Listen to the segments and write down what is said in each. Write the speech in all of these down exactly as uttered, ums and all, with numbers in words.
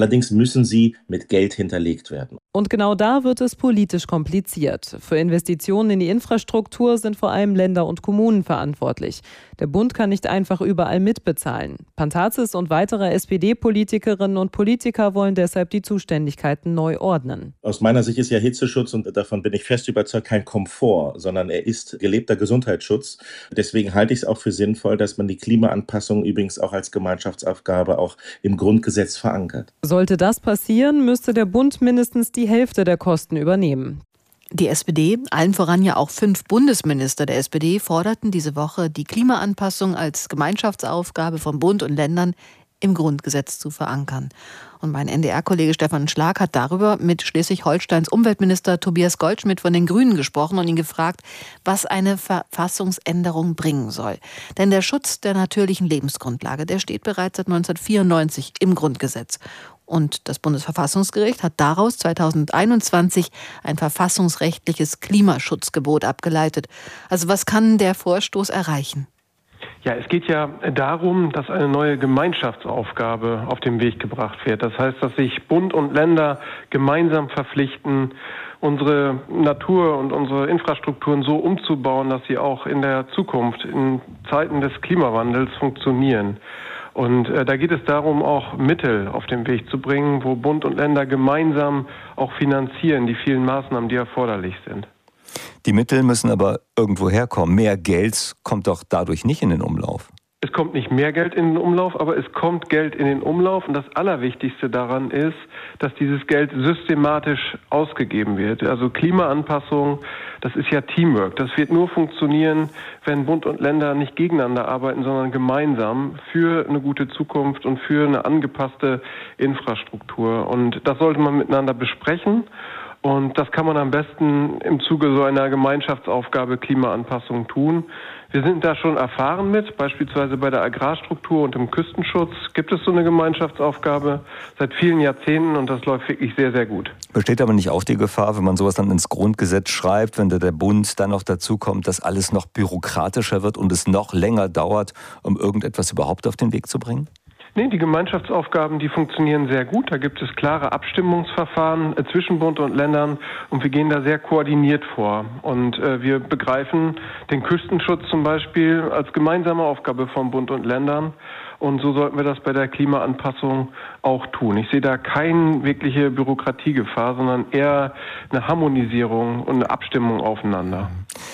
Allerdings müssen sie mit Geld hinterlegt werden. Und genau da wird es politisch kompliziert. Für Investitionen in die Infrastruktur sind vor allem Länder und Kommunen verantwortlich. Der Bund kann nicht einfach überall mitbezahlen. Pantazis und weitere S P D-Politikerinnen und Politiker wollen deshalb die Zuständigkeiten neu ordnen. Aus meiner Sicht ist ja Hitzeschutz, und davon bin ich fest überzeugt, kein Komfort, sondern er ist gelebter Gesundheitsschutz. Deswegen halte ich es auch für sinnvoll, dass man die Klimaanpassung übrigens auch als Gemeinschaftsaufgabe auch im Grundgesetz verankert. Sollte das passieren, müsste der Bund mindestens die Hälfte der Kosten übernehmen. Die S P D, allen voran ja auch fünf Bundesminister der S P D, forderten diese Woche, die Klimaanpassung als Gemeinschaftsaufgabe von Bund und Ländern im Grundgesetz zu verankern. Und mein N D R-Kollege Stefan Schlag hat darüber mit Schleswig-Holsteins Umweltminister Tobias Goldschmidt von den Grünen gesprochen und ihn gefragt, was eine Verfassungsänderung bringen soll. Denn der Schutz der natürlichen Lebensgrundlage, der steht bereits seit neunzehnhundertvierundneunzig im Grundgesetz. Und das Bundesverfassungsgericht hat daraus zweitausendeinundzwanzig ein verfassungsrechtliches Klimaschutzgebot abgeleitet. Also was kann der Vorstoß erreichen? Ja, es geht ja darum, dass eine neue Gemeinschaftsaufgabe auf den Weg gebracht wird. Das heißt, dass sich Bund und Länder gemeinsam verpflichten, unsere Natur und unsere Infrastrukturen so umzubauen, dass sie auch in der Zukunft, in Zeiten des Klimawandels funktionieren. Und äh, da geht es darum, auch Mittel auf den Weg zu bringen, wo Bund und Länder gemeinsam auch finanzieren, die vielen Maßnahmen, die erforderlich sind. Die Mittel müssen aber irgendwo herkommen. Mehr Geld kommt doch dadurch nicht in den Umlauf. Es kommt nicht mehr Geld in den Umlauf, aber es kommt Geld in den Umlauf. Und das Allerwichtigste daran ist, dass dieses Geld systematisch ausgegeben wird. Also Klimaanpassung, das ist ja Teamwork. Das wird nur funktionieren, wenn Bund und Länder nicht gegeneinander arbeiten, sondern gemeinsam für eine gute Zukunft und für eine angepasste Infrastruktur. Und das sollte man miteinander besprechen. Und das kann man am besten im Zuge so einer Gemeinschaftsaufgabe Klimaanpassung tun. Wir sind da schon erfahren mit, beispielsweise bei der Agrarstruktur und im Küstenschutz gibt es so eine Gemeinschaftsaufgabe seit vielen Jahrzehnten und das läuft wirklich sehr, sehr gut. Besteht aber nicht auch die Gefahr, wenn man sowas dann ins Grundgesetz schreibt, wenn da der Bund dann noch dazu kommt, dass alles noch bürokratischer wird und es noch länger dauert, um irgendetwas überhaupt auf den Weg zu bringen? Nee, die Gemeinschaftsaufgaben, die funktionieren sehr gut. Da gibt es klare Abstimmungsverfahren äh, zwischen Bund und Ländern und wir gehen da sehr koordiniert vor. Und äh, wir begreifen den Küstenschutz zum Beispiel als gemeinsame Aufgabe von Bund und Ländern. Und so sollten wir das bei der Klimaanpassung auch tun. Ich sehe da keine wirkliche Bürokratiegefahr, sondern eher eine Harmonisierung und eine Abstimmung aufeinander.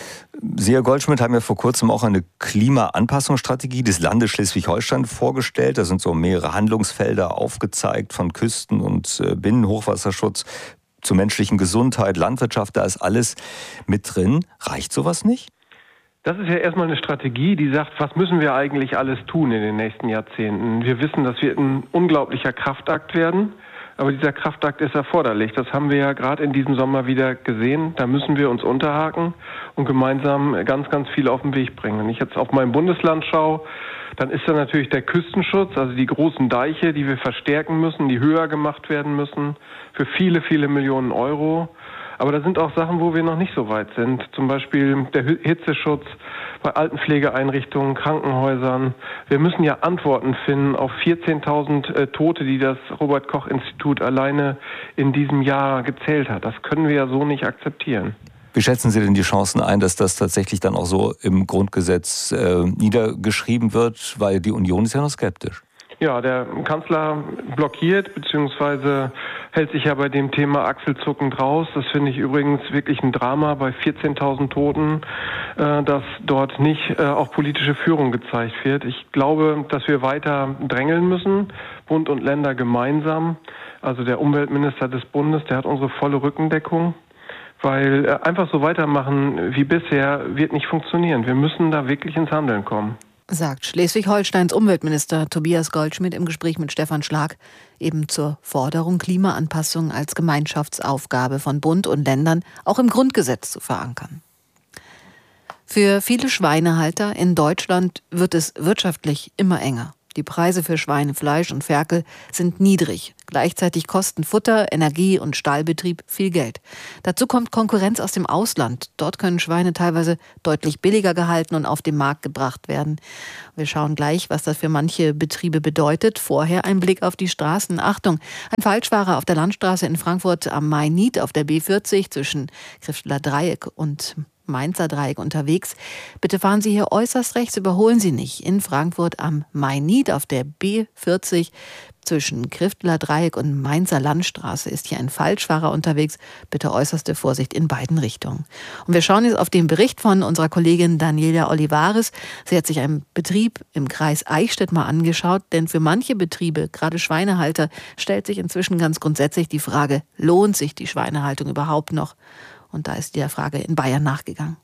Sie, Herr Goldschmidt, haben ja vor kurzem auch eine Klimaanpassungsstrategie des Landes Schleswig-Holstein vorgestellt. Da sind so mehrere Handlungsfelder aufgezeigt, von Küsten- und Binnenhochwasserschutz zur menschlichen Gesundheit, Landwirtschaft, da ist alles mit drin. Reicht sowas nicht? Das ist ja erstmal eine Strategie, die sagt, was müssen wir eigentlich alles tun in den nächsten Jahrzehnten? Wir wissen, das wird ein unglaublicher Kraftakt werden. Aber dieser Kraftakt ist erforderlich. Das haben wir ja gerade in diesem Sommer wieder gesehen. Da müssen wir uns unterhaken und gemeinsam ganz, ganz viel auf den Weg bringen. Wenn ich jetzt auf mein Bundesland schaue, dann ist da natürlich der Küstenschutz, also die großen Deiche, die wir verstärken müssen, die höher gemacht werden müssen, für viele, viele Millionen Euro. Aber da sind auch Sachen, wo wir noch nicht so weit sind. Zum Beispiel der Hitzeschutz bei Altenpflegeeinrichtungen, Krankenhäusern. Wir müssen ja Antworten finden auf vierzehntausend äh, Tote, die das Robert-Koch-Institut alleine in diesem Jahr gezählt hat. Das können wir ja so nicht akzeptieren. Wie schätzen Sie denn die Chancen ein, dass das tatsächlich dann auch so im Grundgesetz äh, niedergeschrieben wird? Weil die Union ist ja noch skeptisch. Ja, der Kanzler blockiert bzw. hält sich ja bei dem Thema achselzuckend raus. Das finde ich übrigens wirklich ein Drama bei vierzehntausend Toten, äh, dass dort nicht äh, auch politische Führung gezeigt wird. Ich glaube, dass wir weiter drängeln müssen, Bund und Länder gemeinsam. Also der Umweltminister des Bundes, der hat unsere volle Rückendeckung. Weil äh, einfach so weitermachen wie bisher wird nicht funktionieren. Wir müssen da wirklich ins Handeln kommen. Sagt Schleswig-Holsteins Umweltminister Tobias Goldschmidt im Gespräch mit Stefan Schlag eben zur Forderung, Klimaanpassung als Gemeinschaftsaufgabe von Bund und Ländern auch im Grundgesetz zu verankern. Für viele Schweinehalter in Deutschland wird es wirtschaftlich immer enger. Die Preise für Schweinefleisch und Ferkel sind niedrig. Gleichzeitig kosten Futter, Energie und Stallbetrieb viel Geld. Dazu kommt Konkurrenz aus dem Ausland. Dort können Schweine teilweise deutlich billiger gehalten und auf den Markt gebracht werden. Wir schauen gleich, was das für manche Betriebe bedeutet. Vorher ein Blick auf die Straßen. Achtung, ein Falschfahrer auf der Landstraße in Frankfurt am Main-Nied auf der B vierzig zwischen Krifteler Dreieck und Mainzer Dreieck unterwegs. Bitte fahren Sie hier äußerst rechts, überholen Sie nicht. In Frankfurt am Main-Nied auf der B vierzig zwischen Krifteler Dreieck und Mainzer Landstraße ist hier ein Falschfahrer unterwegs. Bitte äußerste Vorsicht in beiden Richtungen. Und wir schauen jetzt auf den Bericht von unserer Kollegin Daniela Olivares. Sie hat sich einen Betrieb im Kreis Eichstätt mal angeschaut, denn für manche Betriebe, gerade Schweinehalter, stellt sich inzwischen ganz grundsätzlich die Frage, lohnt sich die Schweinehaltung überhaupt noch? Und da ist der Frage in Bayern nachgegangen.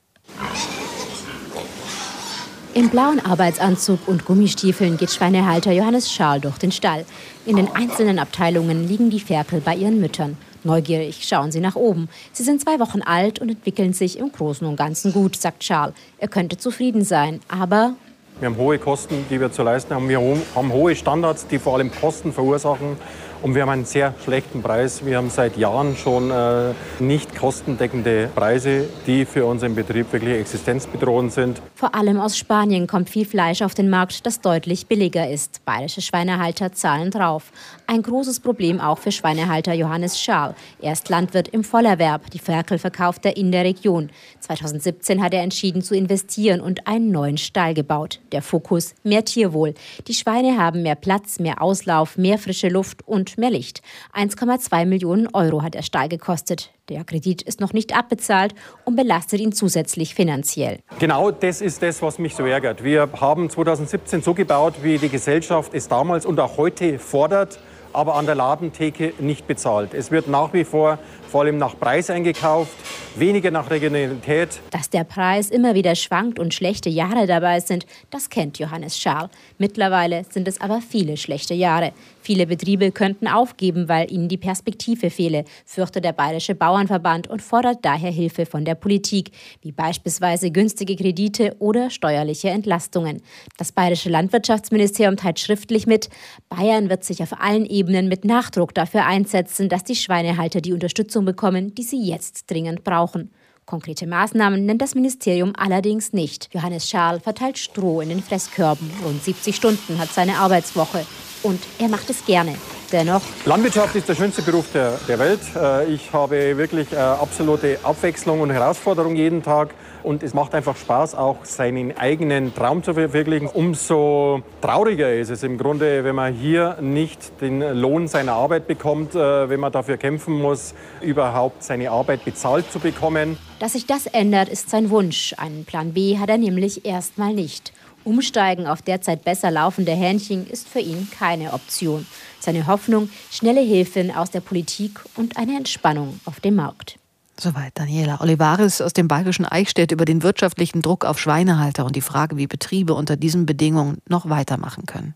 Im blauen Arbeitsanzug und Gummistiefeln geht Schweinehalter Johannes Schaal durch den Stall. In den einzelnen Abteilungen liegen die Ferkel bei ihren Müttern. Neugierig schauen sie nach oben. Sie sind zwei Wochen alt und entwickeln sich im Großen und Ganzen gut, sagt Schaal. Er könnte zufrieden sein, aber... Wir haben hohe Kosten, die wir zu leisten haben. Wir haben hohe Standards, die vor allem Kosten verursachen. Und wir haben einen sehr schlechten Preis. Wir haben seit Jahren schon äh, nicht kostendeckende Preise, die für unseren Betrieb wirklich existenzbedrohend sind. Vor allem aus Spanien kommt viel Fleisch auf den Markt, das deutlich billiger ist. Bayerische Schweinehalter zahlen drauf. Ein großes Problem auch für Schweinehalter Johannes Schaal. Er ist Landwirt im Vollerwerb. Die Ferkel verkauft er in der Region. zweitausendsiebzehn hat er entschieden zu investieren und einen neuen Stall gebaut. Der Fokus: mehr Tierwohl. Die Schweine haben mehr Platz, mehr Auslauf, mehr frische Luft und mehr Licht. eins Komma zwei Millionen Euro hat der Stall gekostet. Der Kredit ist noch nicht abbezahlt und belastet ihn zusätzlich finanziell. Genau das ist das, was mich so ärgert. Wir haben zweitausendsiebzehn so gebaut, wie die Gesellschaft es damals und auch heute fordert, aber an der Ladentheke nicht bezahlt. Es wird nach wie vor vor allem nach Preis eingekauft, weniger nach Regionalität. Dass der Preis immer wieder schwankt und schlechte Jahre dabei sind, das kennt Johannes Schaal. Mittlerweile sind es aber viele schlechte Jahre. Viele Betriebe könnten aufgeben, weil ihnen die Perspektive fehle, fürchtet der Bayerische Bauernverband und fordert daher Hilfe von der Politik, wie beispielsweise günstige Kredite oder steuerliche Entlastungen. Das Bayerische Landwirtschaftsministerium teilt schriftlich mit, Bayern wird sich auf allen Ebenen mit Nachdruck dafür einsetzen, dass die Schweinehalter die Unterstützung bekommen, die sie jetzt dringend brauchen. Konkrete Maßnahmen nennt das Ministerium allerdings nicht. Johannes Schaal verteilt Stroh in den Fresskörben. Rund siebzig Stunden hat seine Arbeitswoche. Und er macht es gerne. Dennoch... Landwirtschaft ist der schönste Beruf der, der Welt. Ich habe wirklich absolute Abwechslung und Herausforderung jeden Tag. Und es macht einfach Spaß, auch seinen eigenen Traum zu verwirklichen. Umso trauriger ist es im Grunde, wenn man hier nicht den Lohn seiner Arbeit bekommt, wenn man dafür kämpfen muss, überhaupt seine Arbeit bezahlt zu bekommen. Dass sich das ändert, ist sein Wunsch. Einen Plan B hat er nämlich erstmal nicht. Umsteigen auf derzeit besser laufende Hähnchen ist für ihn keine Option. Seine Hoffnung: schnelle Hilfen aus der Politik und eine Entspannung auf dem Markt. Soweit Daniela Olivares aus dem bayerischen Eichstätt über den wirtschaftlichen Druck auf Schweinehalter und die Frage, wie Betriebe unter diesen Bedingungen noch weitermachen können.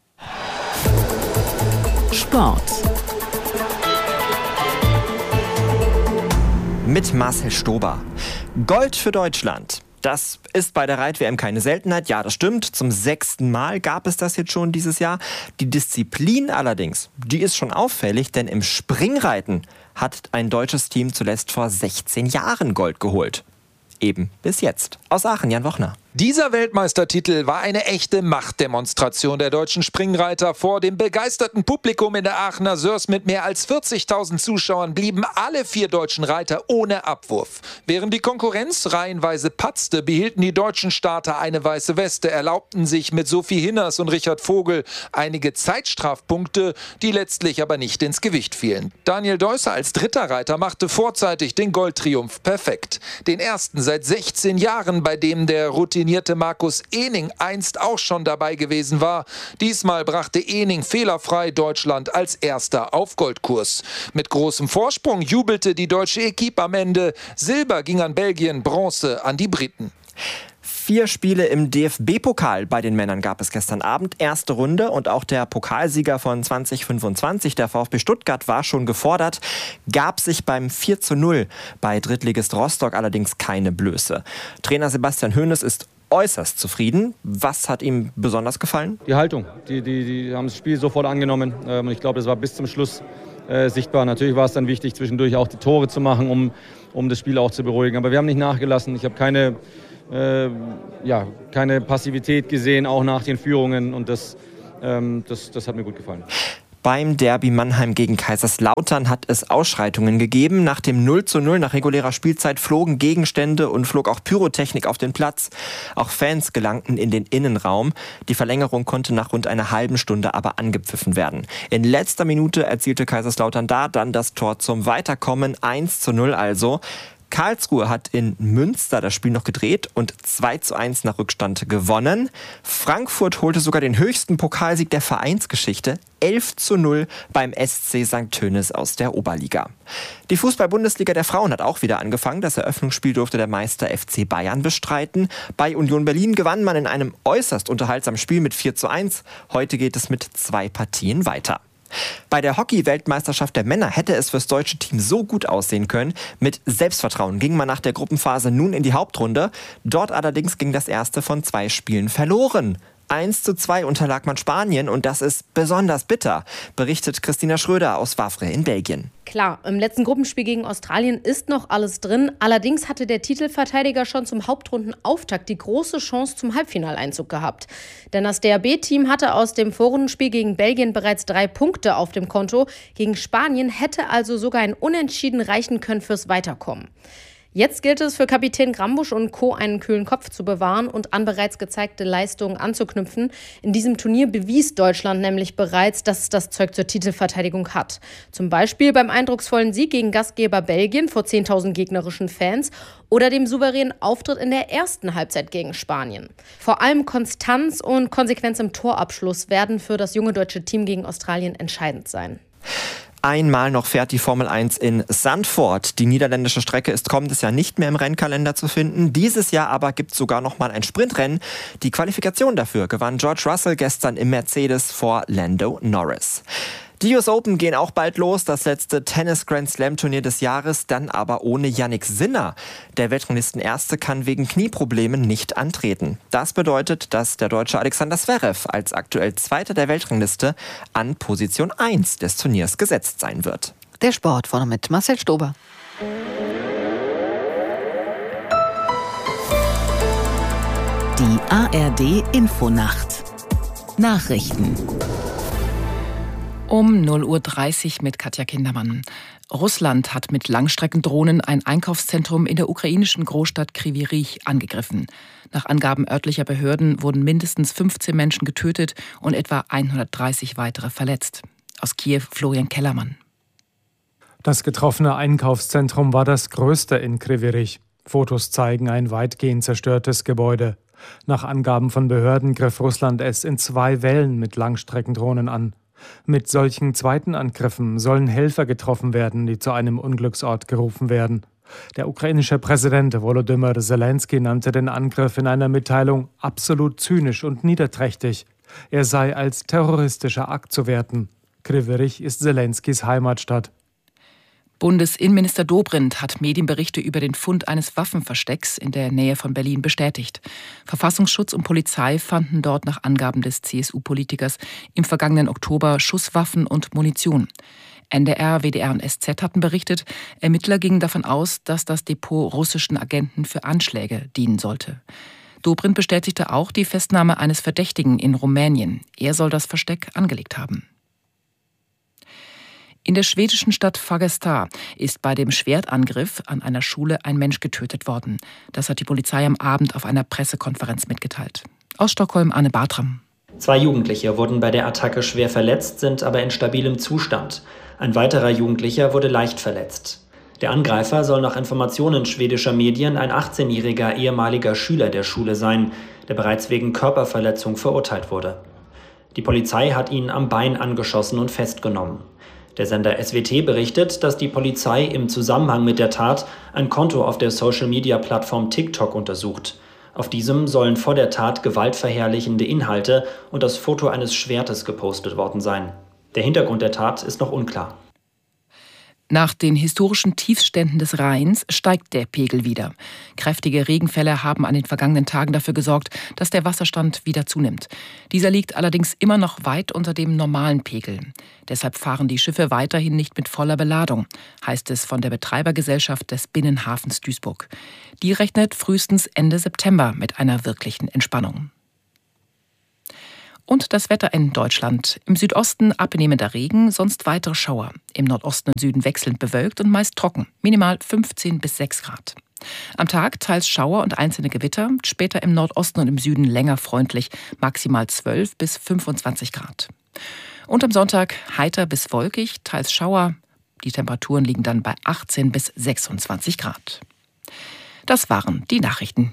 Sport. Mit Marcel Stober. Gold für Deutschland. Das ist bei der Reit-W M keine Seltenheit. Ja, das stimmt. Zum sechsten Mal gab es das jetzt schon dieses Jahr. Die Disziplin allerdings, die ist schon auffällig, denn im Springreiten hat ein deutsches Team zuletzt vor sechzehn Jahren Gold geholt. Eben bis jetzt. Aus Aachen, Jan Wochner. Dieser Weltmeistertitel war eine echte Machtdemonstration der deutschen Springreiter. Vor dem begeisterten Publikum in der Aachener Sörs mit mehr als vierzigtausend Zuschauern blieben alle vier deutschen Reiter ohne Abwurf. Während die Konkurrenz reihenweise patzte, behielten die deutschen Starter eine weiße Weste, erlaubten sich mit Sophie Hinners und Richard Vogel einige Zeitstrafpunkte, die letztlich aber nicht ins Gewicht fielen. Daniel Deusser als dritter Reiter machte vorzeitig den Goldtriumph perfekt. Den ersten seit sechzehn Jahren, bei dem der routinierte Markus Ehning einst auch schon dabei gewesen war. Diesmal brachte Ehning fehlerfrei Deutschland als erster auf Goldkurs. Mit großem Vorsprung jubelte die deutsche Equipe am Ende. Silber ging an Belgien, Bronze an die Briten. Vier Spiele im D F B-Pokal bei den Männern gab es gestern Abend. Erste Runde und auch der Pokalsieger von zwanzig fünfundzwanzig, der VfB Stuttgart, war schon gefordert. Gab sich beim vier zu null bei Drittligist Rostock allerdings keine Blöße. Trainer Sebastian Hoeneß ist äußerst zufrieden. Was hat ihm besonders gefallen? Die Haltung. Die, die, die haben das Spiel sofort angenommen. Und ich glaube, das war bis zum Schluss äh, sichtbar. Natürlich war es dann wichtig, zwischendurch auch die Tore zu machen, um, um das Spiel auch zu beruhigen. Aber wir haben nicht nachgelassen. Ich habe keine, äh, ja, keine Passivität gesehen, auch nach den Führungen. Und das, ähm, das, das hat mir gut gefallen. Beim Derby Mannheim gegen Kaiserslautern hat es Ausschreitungen gegeben. Nach dem null zu null nach regulärer Spielzeit flogen Gegenstände und flog auch Pyrotechnik auf den Platz. Auch Fans gelangten in den Innenraum. Die Verlängerung konnte nach rund einer halben Stunde aber angepfiffen werden. In letzter Minute erzielte Kaiserslautern da dann das Tor zum Weiterkommen. eins zu null also. Karlsruhe hat in Münster das Spiel noch gedreht und zwei zu eins nach Rückstand gewonnen. Frankfurt holte sogar den höchsten Pokalsieg der Vereinsgeschichte, elf zu null beim S C Sankt Tönis aus der Oberliga. Die Fußball-Bundesliga der Frauen hat auch wieder angefangen. Das Eröffnungsspiel durfte der Meister F C Bayern bestreiten. Bei Union Berlin gewann man in einem äußerst unterhaltsamen Spiel mit vier zu eins. Heute geht es mit zwei Partien weiter. Bei der Hockey-Weltmeisterschaft der Männer hätte es fürs deutsche Team so gut aussehen können. Mit Selbstvertrauen ging man nach der Gruppenphase nun in die Hauptrunde. Dort allerdings ging das erste von zwei Spielen verloren. eins zu zwei unterlag man Spanien und das ist besonders bitter, berichtet Christina Schröder aus Wavre in Belgien. Klar, im letzten Gruppenspiel gegen Australien ist noch alles drin. Allerdings hatte der Titelverteidiger schon zum Hauptrundenauftakt die große Chance zum Halbfinaleinzug gehabt. Denn das D H B-Team hatte aus dem Vorrundenspiel gegen Belgien bereits drei Punkte auf dem Konto. Gegen Spanien hätte also sogar ein Unentschieden reichen können fürs Weiterkommen. Jetzt gilt es für Kapitän Grambusch und Co. einen kühlen Kopf zu bewahren und an bereits gezeigte Leistungen anzuknüpfen. In diesem Turnier bewies Deutschland nämlich bereits, dass es das Zeug zur Titelverteidigung hat. Zum Beispiel beim eindrucksvollen Sieg gegen Gastgeber Belgien vor zehntausend gegnerischen Fans oder dem souveränen Auftritt in der ersten Halbzeit gegen Spanien. Vor allem Konstanz und Konsequenz im Torabschluss werden für das junge deutsche Team gegen Australien entscheidend sein. Einmal noch fährt die Formel eins in Zandvoort. Die niederländische Strecke ist kommendes Jahr nicht mehr im Rennkalender zu finden. Dieses Jahr aber gibt es sogar noch mal ein Sprintrennen. Die Qualifikation dafür gewann George Russell gestern im Mercedes vor Lando Norris. Die U S Open gehen auch bald los, das letzte Tennis-Grand-Slam-Turnier des Jahres, dann aber ohne Jannik Sinner. Der Weltranglistenerste kann wegen Knieproblemen nicht antreten. Das bedeutet, dass der Deutsche Alexander Zverev als aktuell Zweiter der Weltrangliste an Position eins des Turniers gesetzt sein wird. Der Sport vorne mit Marcel Stober. Die A R D-Infonacht. Nachrichten. Um null Uhr dreißig mit Katja Kindermann. Russland hat mit Langstreckendrohnen ein Einkaufszentrum in der ukrainischen Großstadt Kryvyi Rih angegriffen. Nach Angaben örtlicher Behörden wurden mindestens fünfzehn Menschen getötet und etwa hundertdreißig weitere verletzt. Aus Kiew Florian Kellermann. Das getroffene Einkaufszentrum war das größte in Kryvyi Rih. Fotos zeigen ein weitgehend zerstörtes Gebäude. Nach Angaben von Behörden griff Russland es in zwei Wellen mit Langstreckendrohnen an. Mit solchen zweiten Angriffen sollen Helfer getroffen werden, die zu einem Unglücksort gerufen werden. Der ukrainische Präsident Volodymyr Zelensky nannte den Angriff in einer Mitteilung absolut zynisch und niederträchtig. Er sei als terroristischer Akt zu werten. Kryvyi Rih ist Zelenskys Heimatstadt. Bundesinnenminister Dobrindt hat Medienberichte über den Fund eines Waffenverstecks in der Nähe von Berlin bestätigt. Verfassungsschutz und Polizei fanden dort nach Angaben des C S U-Politikers im vergangenen Oktober Schusswaffen und Munition. N D R, W D R und S Z hatten berichtet, Ermittler gingen davon aus, dass das Depot russischen Agenten für Anschläge dienen sollte. Dobrindt bestätigte auch die Festnahme eines Verdächtigen in Rumänien. Er soll das Versteck angelegt haben. In der schwedischen Stadt Fagersta ist bei dem Schwertangriff an einer Schule ein Mensch getötet worden. Das hat die Polizei am Abend auf einer Pressekonferenz mitgeteilt. Aus Stockholm Anne Bartram. Zwei Jugendliche wurden bei der Attacke schwer verletzt, sind aber in stabilem Zustand. Ein weiterer Jugendlicher wurde leicht verletzt. Der Angreifer soll nach Informationen schwedischer Medien ein achtzehnjähriger ehemaliger Schüler der Schule sein, der bereits wegen Körperverletzung verurteilt wurde. Die Polizei hat ihn am Bein angeschossen und festgenommen. Der Sender S W T berichtet, dass die Polizei im Zusammenhang mit der Tat ein Konto auf der Social-Media-Plattform TikTok untersucht. Auf diesem sollen vor der Tat gewaltverherrlichende Inhalte und das Foto eines Schwertes gepostet worden sein. Der Hintergrund der Tat ist noch unklar. Nach den historischen Tiefständen des Rheins steigt der Pegel wieder. Kräftige Regenfälle haben an den vergangenen Tagen dafür gesorgt, dass der Wasserstand wieder zunimmt. Dieser liegt allerdings immer noch weit unter dem normalen Pegel. Deshalb fahren die Schiffe weiterhin nicht mit voller Beladung, heißt es von der Betreibergesellschaft des Binnenhafens Duisburg. Die rechnet frühestens Ende September mit einer wirklichen Entspannung. Und das Wetter in Deutschland. Im Südosten abnehmender Regen, sonst weitere Schauer. Im Nordosten und Süden wechselnd bewölkt und meist trocken. Minimal fünfzehn bis sechs Grad. Am Tag teils Schauer und einzelne Gewitter. Später im Nordosten und im Süden länger freundlich. Maximal zwölf bis fünfundzwanzig Grad. Und am Sonntag heiter bis wolkig, teils Schauer. Die Temperaturen liegen dann bei achtzehn bis sechsundzwanzig Grad. Das waren die Nachrichten.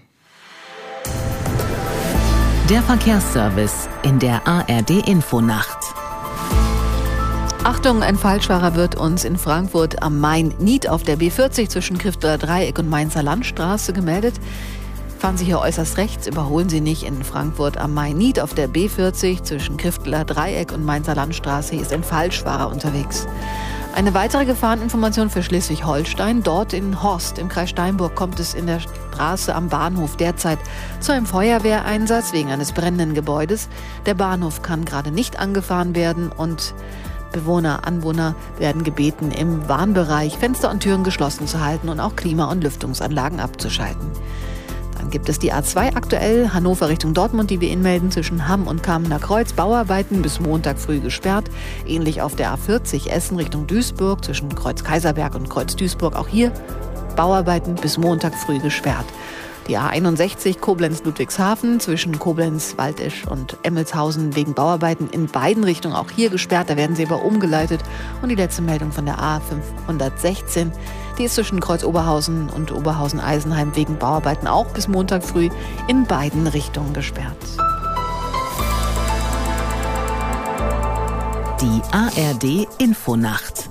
Der Verkehrsservice in der A R D-Infonacht. Achtung, ein Falschfahrer wird uns in Frankfurt am Main-Nied auf der B vierzig zwischen Krifteler Dreieck und Mainzer Landstraße gemeldet. Fahren Sie hier äußerst rechts, überholen Sie nicht in Frankfurt am Main-Nied auf der B vierzig zwischen Krifteler Dreieck und Mainzer Landstraße. Hier ist ein Falschfahrer unterwegs. Eine weitere Gefahreninformation für Schleswig-Holstein. Dort in Horst im Kreis Steinburg kommt es in der Straße am Bahnhof derzeit zu einem Feuerwehreinsatz wegen eines brennenden Gebäudes. Der Bahnhof kann gerade nicht angefahren werden und Bewohner, Anwohner werden gebeten, im Warnbereich Fenster und Türen geschlossen zu halten und auch Klima- und Lüftungsanlagen abzuschalten. Dann gibt es die A zwei aktuell, Hannover Richtung Dortmund, die wir Ihnen melden, zwischen Hamm und Kamener Kreuz. Bauarbeiten bis Montag früh gesperrt. Ähnlich auf der A vierzig Essen Richtung Duisburg, zwischen Kreuz Kaiserberg und Kreuz Duisburg. Auch hier Bauarbeiten bis Montag früh gesperrt. Die A einundsechzig Koblenz-Ludwigshafen zwischen Koblenz, Waldesch und Emmelshausen wegen Bauarbeiten in beiden Richtungen auch hier gesperrt. Da werden sie aber umgeleitet. Und die letzte Meldung von der A fünfhundertsechzehn, die ist zwischen Kreuz Oberhausen und Oberhausen-Eisenheim wegen Bauarbeiten auch bis Montag früh in beiden Richtungen gesperrt. Die A R D-Infonacht.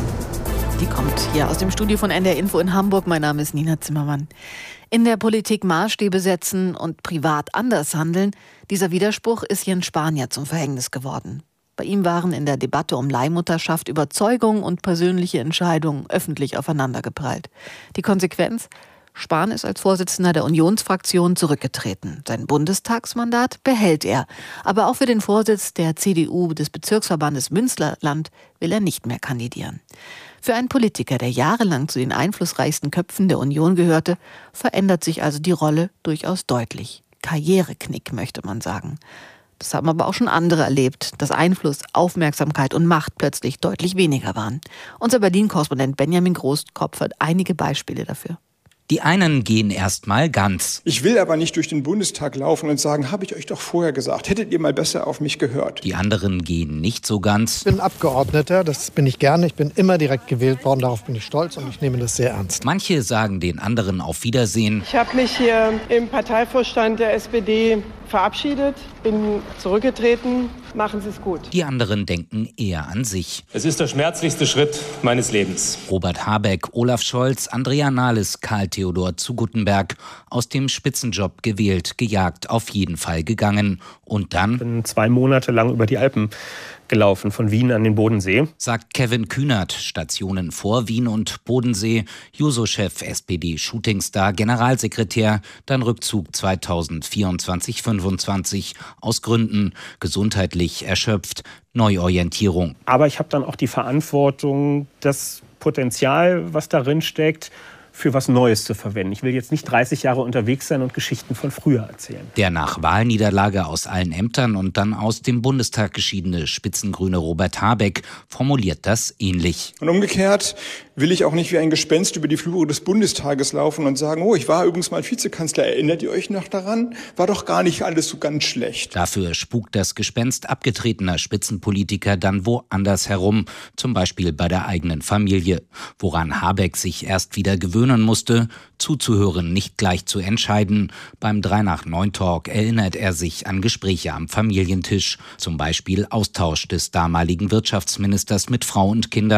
Die kommt hier aus dem Studio von N D R Info in Hamburg. Mein Name ist Nina Zimmermann. In der Politik Maßstäbe setzen und privat anders handeln, dieser Widerspruch ist Jens Spahn zum Verhängnis geworden. Bei ihm waren in der Debatte um Leihmutterschaft Überzeugung und persönliche Entscheidungen öffentlich aufeinandergeprallt. Die Konsequenz? Spahn ist als Vorsitzender der Unionsfraktion zurückgetreten. Sein Bundestagsmandat behält er. Aber auch für den Vorsitz der C D U des Bezirksverbandes Münsterland will er nicht mehr kandidieren. Für einen Politiker, der jahrelang zu den einflussreichsten Köpfen der Union gehörte, verändert sich also die Rolle durchaus deutlich. Karriereknick, möchte man sagen. Das haben aber auch schon andere erlebt, dass Einfluss, Aufmerksamkeit und Macht plötzlich deutlich weniger waren. Unser Berlin-Korrespondent Benjamin Großkopf hat einige Beispiele dafür. Die einen gehen erstmal ganz. Ich will aber nicht durch den Bundestag laufen und sagen, habe ich euch doch vorher gesagt, hättet ihr mal besser auf mich gehört. Die anderen gehen nicht so ganz. Ich bin Abgeordneter, das bin ich gerne. Ich bin immer direkt gewählt worden, darauf bin ich stolz und ich nehme das sehr ernst. Manche sagen den anderen auf Wiedersehen. Ich habe mich hier im Parteivorstand der S P D verabschiedet, bin zurückgetreten. Machen Sie es gut. Die anderen denken eher an sich. Es ist der schmerzlichste Schritt meines Lebens. Robert Habeck, Olaf Scholz, Andrea Nahles, Karl Theodor zu Guttenberg. Aus dem Spitzenjob gewählt, gejagt, auf jeden Fall gegangen. Und dann? Ich bin zwei Monate lang über die Alpen gelaufen, von Wien an den Bodensee. Sagt Kevin Kühnert, Stationen vor Wien und Bodensee, Juso-Chef, S P D-Shootingstar, Generalsekretär, dann Rückzug zweitausendvierundzwanzig fünfundzwanzig, aus Gründen, gesundheitlich erschöpft, Neuorientierung. Aber ich habe dann auch die Verantwortung, das Potenzial, was darin steckt, für was Neues zu verwenden. Ich will jetzt nicht dreißig Jahre unterwegs sein und Geschichten von früher erzählen. Der nach Wahlniederlage aus allen Ämtern und dann aus dem Bundestag geschiedene Spitzengrüne Robert Habeck formuliert das ähnlich. Und umgekehrt will ich auch nicht wie ein Gespenst über die Flure des Bundestages laufen und sagen, oh, ich war übrigens mal Vizekanzler, erinnert ihr euch noch daran? War doch gar nicht alles so ganz schlecht. Dafür spukt das Gespenst abgetretener Spitzenpolitiker dann woanders herum, zum Beispiel bei der eigenen Familie, woran Habeck sich erst wieder gewöhnen musste, zuzuhören, nicht gleich zu entscheiden. Beim drei nach neun Talk erinnert er sich an Gespräche am Familientisch, zum Beispiel Austausch des damaligen Wirtschaftsministers mit Frau und Kindern,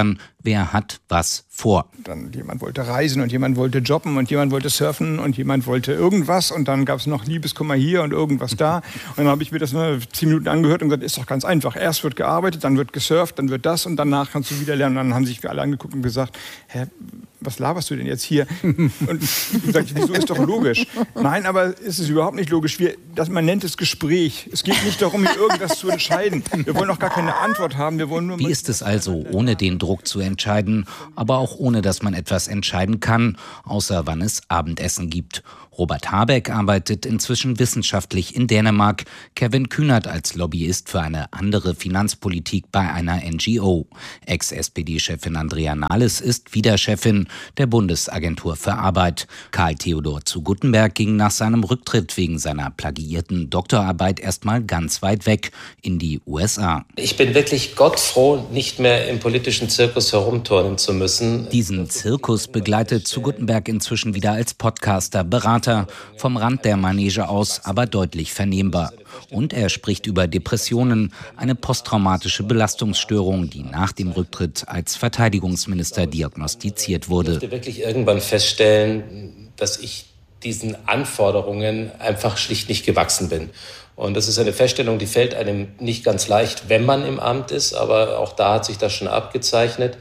wer hat was vor. Dann jemand wollte reisen und jemand wollte jobben und jemand wollte surfen und jemand wollte irgendwas und dann gab es noch Liebeskummer hier und irgendwas da. Und dann habe ich mir das nur zehn Minuten angehört und gesagt, ist doch ganz einfach. Erst wird gearbeitet, dann wird gesurft, dann wird das und danach kannst du wieder lernen. Und dann haben sich alle angeguckt und gesagt, hä, was laberst du denn jetzt hier? Und ich gesagt, wieso, ist doch logisch. Nein, aber es ist überhaupt nicht logisch. Wir, das, man nennt es Gespräch. Es geht nicht darum, hier irgendwas zu entscheiden. Wir wollen auch gar keine Antwort haben. Wir wollen nur Wie ist es also, ohne den Druck zu entscheiden, aber auch ohne, dass man etwas entscheiden kann, außer wann es Abendessen gibt? Robert Habeck arbeitet inzwischen wissenschaftlich in Dänemark, Kevin Kühnert als Lobbyist für eine andere Finanzpolitik bei einer N G O. Ex-S P D-Chefin Andrea Nahles ist wieder Chefin der Bundesagentur für Arbeit. Karl Theodor zu Guttenberg ging nach seinem Rücktritt wegen seiner plagiierten Doktorarbeit erstmal ganz weit weg in die U S A. Ich bin wirklich gottfroh, nicht mehr im politischen Zirkus herumturnen zu müssen. Diesen Zirkus begleitet zu Guttenberg inzwischen wieder als Podcaster, Berater, vom Rand der Manege aus, aber deutlich vernehmbar. Und er spricht über Depressionen, eine posttraumatische Belastungsstörung, die nach dem Rücktritt als Verteidigungsminister diagnostiziert wurde. Ich musste wirklich irgendwann feststellen, dass ich diesen Anforderungen einfach schlicht nicht gewachsen bin. Und das ist eine Feststellung, die fällt einem nicht ganz leicht, wenn man im Amt ist, aber auch da hat sich das schon abgezeichnet.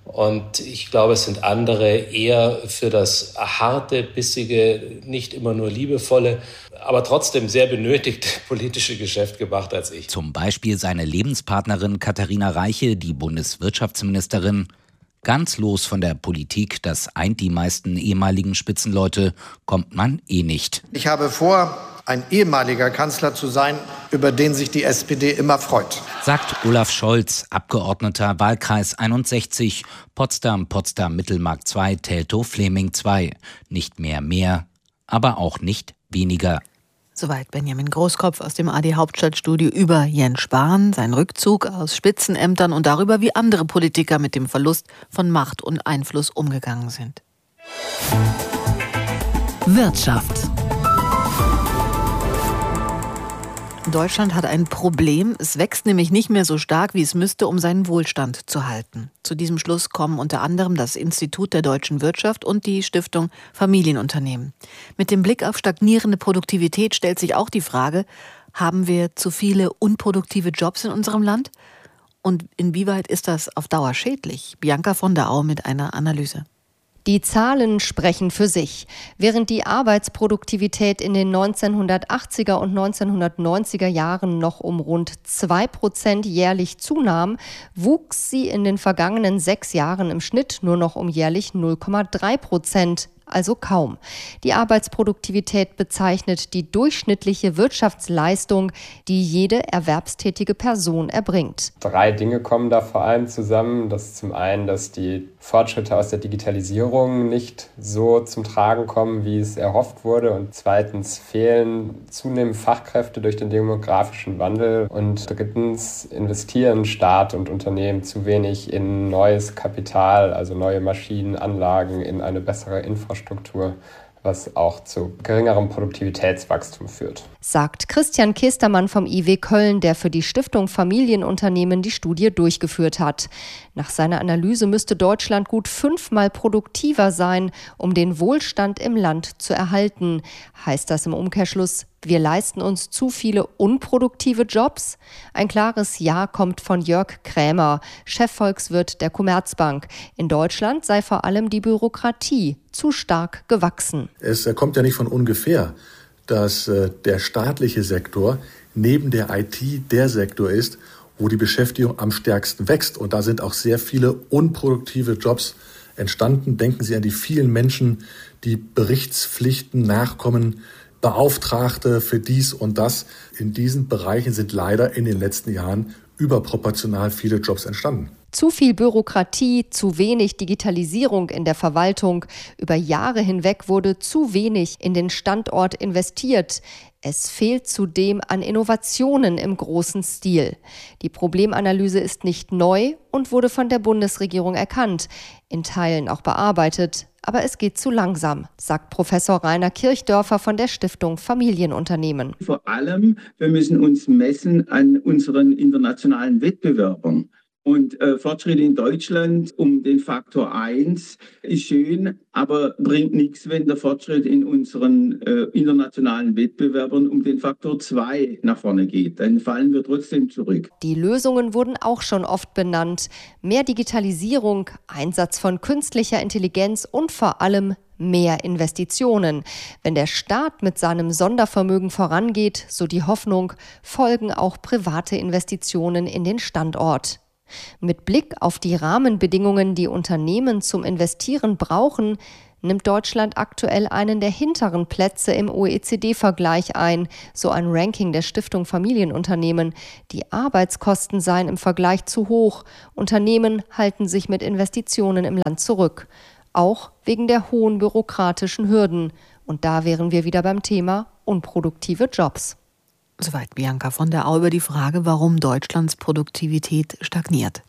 Und ich glaube, es sind andere eher für das harte, bissige, nicht immer nur liebevolle, aber trotzdem sehr benötigte politische Geschäft gemacht als ich. Zum Beispiel seine Lebenspartnerin Katharina Reiche, die Bundeswirtschaftsministerin. Ganz los von der Politik, das eint die meisten ehemaligen Spitzenleute, kommt man eh nicht. Ich habe vor, ein ehemaliger Kanzler zu sein, über den sich die S P D immer freut. Sagt Olaf Scholz, Abgeordneter Wahlkreis einundsechzig, Potsdam, Potsdam-Mittelmark zwei, Teltow-Fleming zwei. Nicht mehr mehr, aber auch nicht weniger. Soweit Benjamin Großkopf aus dem A D Hauptstadtstudio über Jens Spahn, sein Rückzug aus Spitzenämtern und darüber, wie andere Politiker mit dem Verlust von Macht und Einfluss umgegangen sind. Wirtschaft. Deutschland hat ein Problem. Es wächst nämlich nicht mehr so stark, wie es müsste, um seinen Wohlstand zu halten. Zu diesem Schluss kommen unter anderem das Institut der deutschen Wirtschaft und die Stiftung Familienunternehmen. Mit dem Blick auf stagnierende Produktivität stellt sich auch die Frage, haben wir zu viele unproduktive Jobs in unserem Land? Und inwieweit ist das auf Dauer schädlich? Bianca von der Au mit einer Analyse. Die Zahlen sprechen für sich. Während die Arbeitsproduktivität in den neunzehnhundertachtziger und neunzehnhundertneunziger Jahren noch um rund zwei Prozent jährlich zunahm, wuchs sie in den vergangenen sechs Jahren im Schnitt nur noch um jährlich null Komma drei Prozent. Also kaum. Die Arbeitsproduktivität bezeichnet die durchschnittliche Wirtschaftsleistung, die jede erwerbstätige Person erbringt. Drei Dinge kommen da vor allem zusammen. Das ist zum einen, dass die Fortschritte aus der Digitalisierung nicht so zum Tragen kommen, wie es erhofft wurde. Und zweitens fehlen zunehmend Fachkräfte durch den demografischen Wandel. Und drittens investieren Staat und Unternehmen zu wenig in neues Kapital, also neue Maschinen, Anlagen, in eine bessere Infrastruktur. Struktur, was auch zu geringerem Produktivitätswachstum führt. Sagt Christian Kestermann vom I W Köln, der für die Stiftung Familienunternehmen die Studie durchgeführt hat. Nach seiner Analyse müsste Deutschland gut fünfmal produktiver sein, um den Wohlstand im Land zu erhalten. Heißt das im Umkehrschluss, wir leisten uns zu viele unproduktive Jobs? Ein klares Ja kommt von Jörg Krämer, Chefvolkswirt der Commerzbank. In Deutschland sei vor allem die Bürokratie zu stark gewachsen. Es kommt ja nicht von ungefähr, dass der staatliche Sektor neben der I T der Sektor ist, wo die Beschäftigung am stärksten wächst. Und da sind auch sehr viele unproduktive Jobs entstanden. Denken Sie an die vielen Menschen, die Berichtspflichten nachkommen, Beauftragte für dies und das. In diesen Bereichen sind leider in den letzten Jahren überproportional viele Jobs entstanden. Zu viel Bürokratie, zu wenig Digitalisierung in der Verwaltung. Über Jahre hinweg wurde zu wenig in den Standort investiert. Es fehlt zudem an Innovationen im großen Stil. Die Problemanalyse ist nicht neu und wurde von der Bundesregierung erkannt, in Teilen auch bearbeitet. Aber es geht zu langsam, sagt Professor Rainer Kirchdörfer von der Stiftung Familienunternehmen. Vor allem, wir müssen uns messen an unseren internationalen Wettbewerbern. Und äh, Fortschritte in Deutschland um den Faktor eins ist schön, aber bringt nichts, wenn der Fortschritt in unseren äh, internationalen Wettbewerbern um den Faktor zwei nach vorne geht. Dann fallen wir trotzdem zurück. Die Lösungen wurden auch schon oft benannt. Mehr Digitalisierung, Einsatz von künstlicher Intelligenz und vor allem mehr Investitionen. Wenn der Staat mit seinem Sondervermögen vorangeht, so die Hoffnung, folgen auch private Investitionen in den Standort. Mit Blick auf die Rahmenbedingungen, die Unternehmen zum Investieren brauchen, nimmt Deutschland aktuell einen der hinteren Plätze im O E C D-Vergleich ein, so ein Ranking der Stiftung Familienunternehmen. Die Arbeitskosten seien im Vergleich zu hoch. Unternehmen halten sich mit Investitionen im Land zurück. Auch wegen der hohen bürokratischen Hürden. Und da wären wir wieder beim Thema unproduktive Jobs. Soweit Bianca von der Au über die Frage, warum Deutschlands Produktivität stagniert.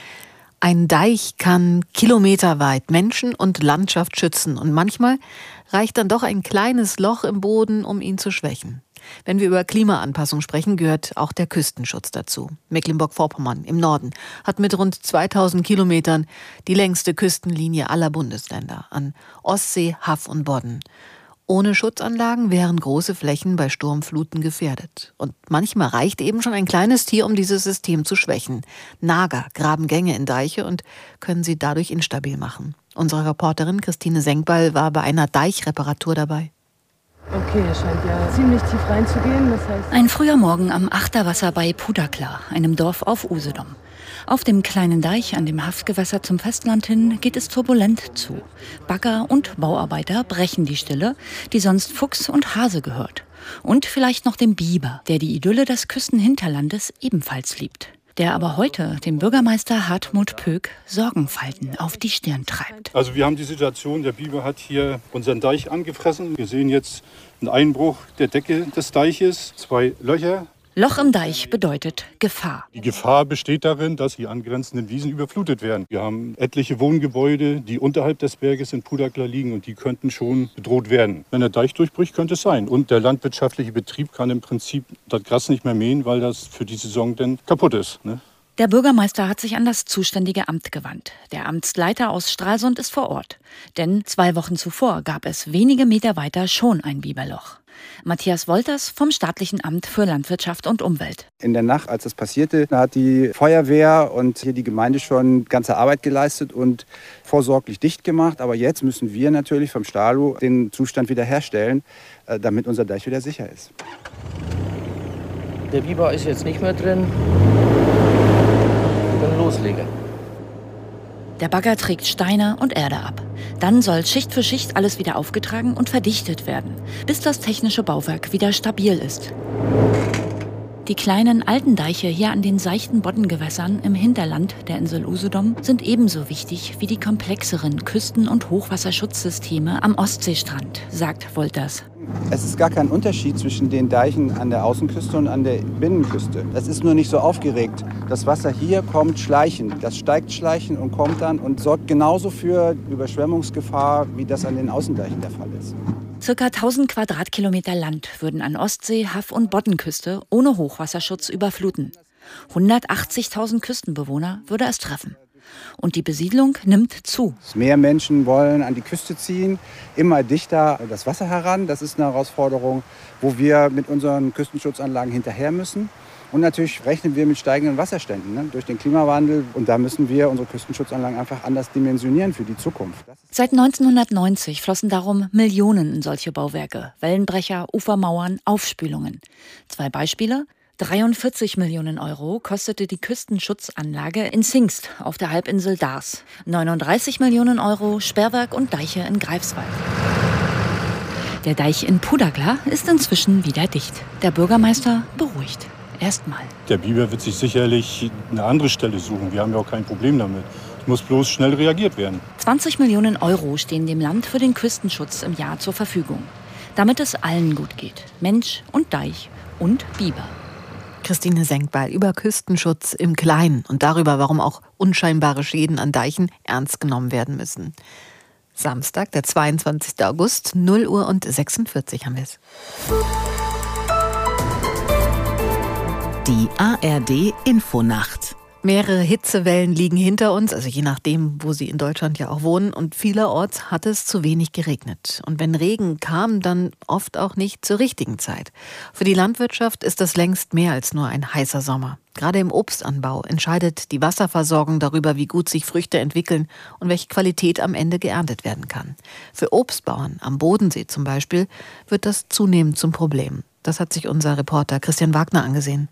Ein Deich kann kilometerweit Menschen und Landschaft schützen und manchmal reicht dann doch ein kleines Loch im Boden, um ihn zu schwächen. Wenn wir über Klimaanpassung sprechen, gehört auch der Küstenschutz dazu. Mecklenburg-Vorpommern im Norden hat mit rund zweitausend Kilometern die längste Küstenlinie aller Bundesländer an Ostsee, Haff und Bodden. Ohne Schutzanlagen wären große Flächen bei Sturmfluten gefährdet. Und manchmal reicht eben schon ein kleines Tier, um dieses System zu schwächen. Nager graben Gänge in Deiche und können sie dadurch instabil machen. Unsere Reporterin Christine Senkball war bei einer Deichreparatur dabei. Okay, er scheint ja ziemlich tief reinzugehen. Das heißt Ein früher Morgen am Achterwasser bei Puderklar, einem Dorf auf Usedom. Auf dem kleinen Deich an dem Haffgewässer zum Festland hin geht es turbulent zu. Bagger und Bauarbeiter brechen die Stille, die sonst Fuchs und Hase gehört. Und vielleicht noch dem Biber, der die Idylle des Küstenhinterlandes ebenfalls liebt. Der aber heute dem Bürgermeister Hartmut Pöck Sorgenfalten auf die Stirn treibt. Also wir haben die Situation, der Biber hat hier unseren Deich angefressen. Wir sehen jetzt einen Einbruch der Decke des Deiches, zwei Löcher. Loch im Deich bedeutet Gefahr. Die Gefahr besteht darin, dass die angrenzenden Wiesen überflutet werden. Wir haben etliche Wohngebäude, die unterhalb des Berges in Puderklar liegen und die könnten schon bedroht werden. Wenn der Deich durchbricht, könnte es sein. Und der landwirtschaftliche Betrieb kann im Prinzip das Gras nicht mehr mähen, weil das für die Saison dann kaputt ist, ne? Der Bürgermeister hat sich an das zuständige Amt gewandt. Der Amtsleiter aus Stralsund ist vor Ort. Denn zwei Wochen zuvor gab es wenige Meter weiter schon ein Biberloch. Matthias Wolters vom Staatlichen Amt für Landwirtschaft und Umwelt. In der Nacht, als das passierte, hat die Feuerwehr und hier die Gemeinde schon ganze Arbeit geleistet und vorsorglich dicht gemacht. Aber jetzt müssen wir natürlich vom Stalo den Zustand wiederherstellen, damit unser Deich wieder sicher ist. Der Biber ist jetzt nicht mehr drin. Wir können loslegen. Der Bagger trägt Steine und Erde ab. Dann soll Schicht für Schicht alles wieder aufgetragen und verdichtet werden, bis das technische Bauwerk wieder stabil ist. Die kleinen alten Deiche hier an den seichten Boddengewässern im Hinterland der Insel Usedom sind ebenso wichtig wie die komplexeren Küsten- und Hochwasserschutzsysteme am Ostseestrand, sagt Wolters. Es ist gar kein Unterschied zwischen den Deichen an der Außenküste und an der Binnenküste. Das ist nur nicht so aufgeregt. Das Wasser hier kommt schleichend. Das steigt schleichend und kommt dann und sorgt genauso für Überschwemmungsgefahr, wie das an den Außendeichen der Fall ist. Circa tausend Quadratkilometer Land würden an Ostsee, Haff- und Boddenküste ohne Hochwasserschutz überfluten. hundertachtzigtausend Küstenbewohner würde es treffen. Und die Besiedlung nimmt zu. Mehr Menschen wollen an die Küste ziehen, immer dichter das Wasser heran. Das ist eine Herausforderung, wo wir mit unseren Küstenschutzanlagen hinterher müssen. Und natürlich rechnen wir mit steigenden Wasserständen, ne, durch den Klimawandel. Und da müssen wir unsere Küstenschutzanlagen einfach anders dimensionieren für die Zukunft. Seit neunzehnhundertneunzig flossen darum Millionen in solche Bauwerke. Wellenbrecher, Ufermauern, Aufspülungen. Zwei Beispiele. dreiundvierzig Millionen Euro kostete die Küstenschutzanlage in Zingst auf der Halbinsel Dars. neununddreißig Millionen Euro Sperrwerk und Deiche in Greifswald. Der Deich in Puderklar ist inzwischen wieder dicht. Der Bürgermeister beruhigt. Erstmal. Der Biber wird sich sicherlich eine andere Stelle suchen. Wir haben ja auch kein Problem damit. Es muss bloß schnell reagiert werden. zwanzig Millionen Euro stehen dem Land für den Küstenschutz im Jahr zur Verfügung. Damit es allen gut geht. Mensch und Deich und Biber. Christine Senkball über Küstenschutz im Kleinen und darüber, warum auch unscheinbare Schäden an Deichen ernst genommen werden müssen. Samstag, der zweiundzwanzigster August, null Uhr und sechsundvierzig haben wir es. Die A R D Infonacht Mehrere Hitzewellen liegen hinter uns, also je nachdem, wo Sie in Deutschland ja auch wohnen. Und vielerorts hat es zu wenig geregnet. Und wenn Regen kam, dann oft auch nicht zur richtigen Zeit. Für die Landwirtschaft ist das längst mehr als nur ein heißer Sommer. Gerade im Obstanbau entscheidet die Wasserversorgung darüber, wie gut sich Früchte entwickeln und welche Qualität am Ende geerntet werden kann. Für Obstbauern am Bodensee zum Beispiel wird das zunehmend zum Problem. Das hat sich unser Reporter Christian Wagner angesehen.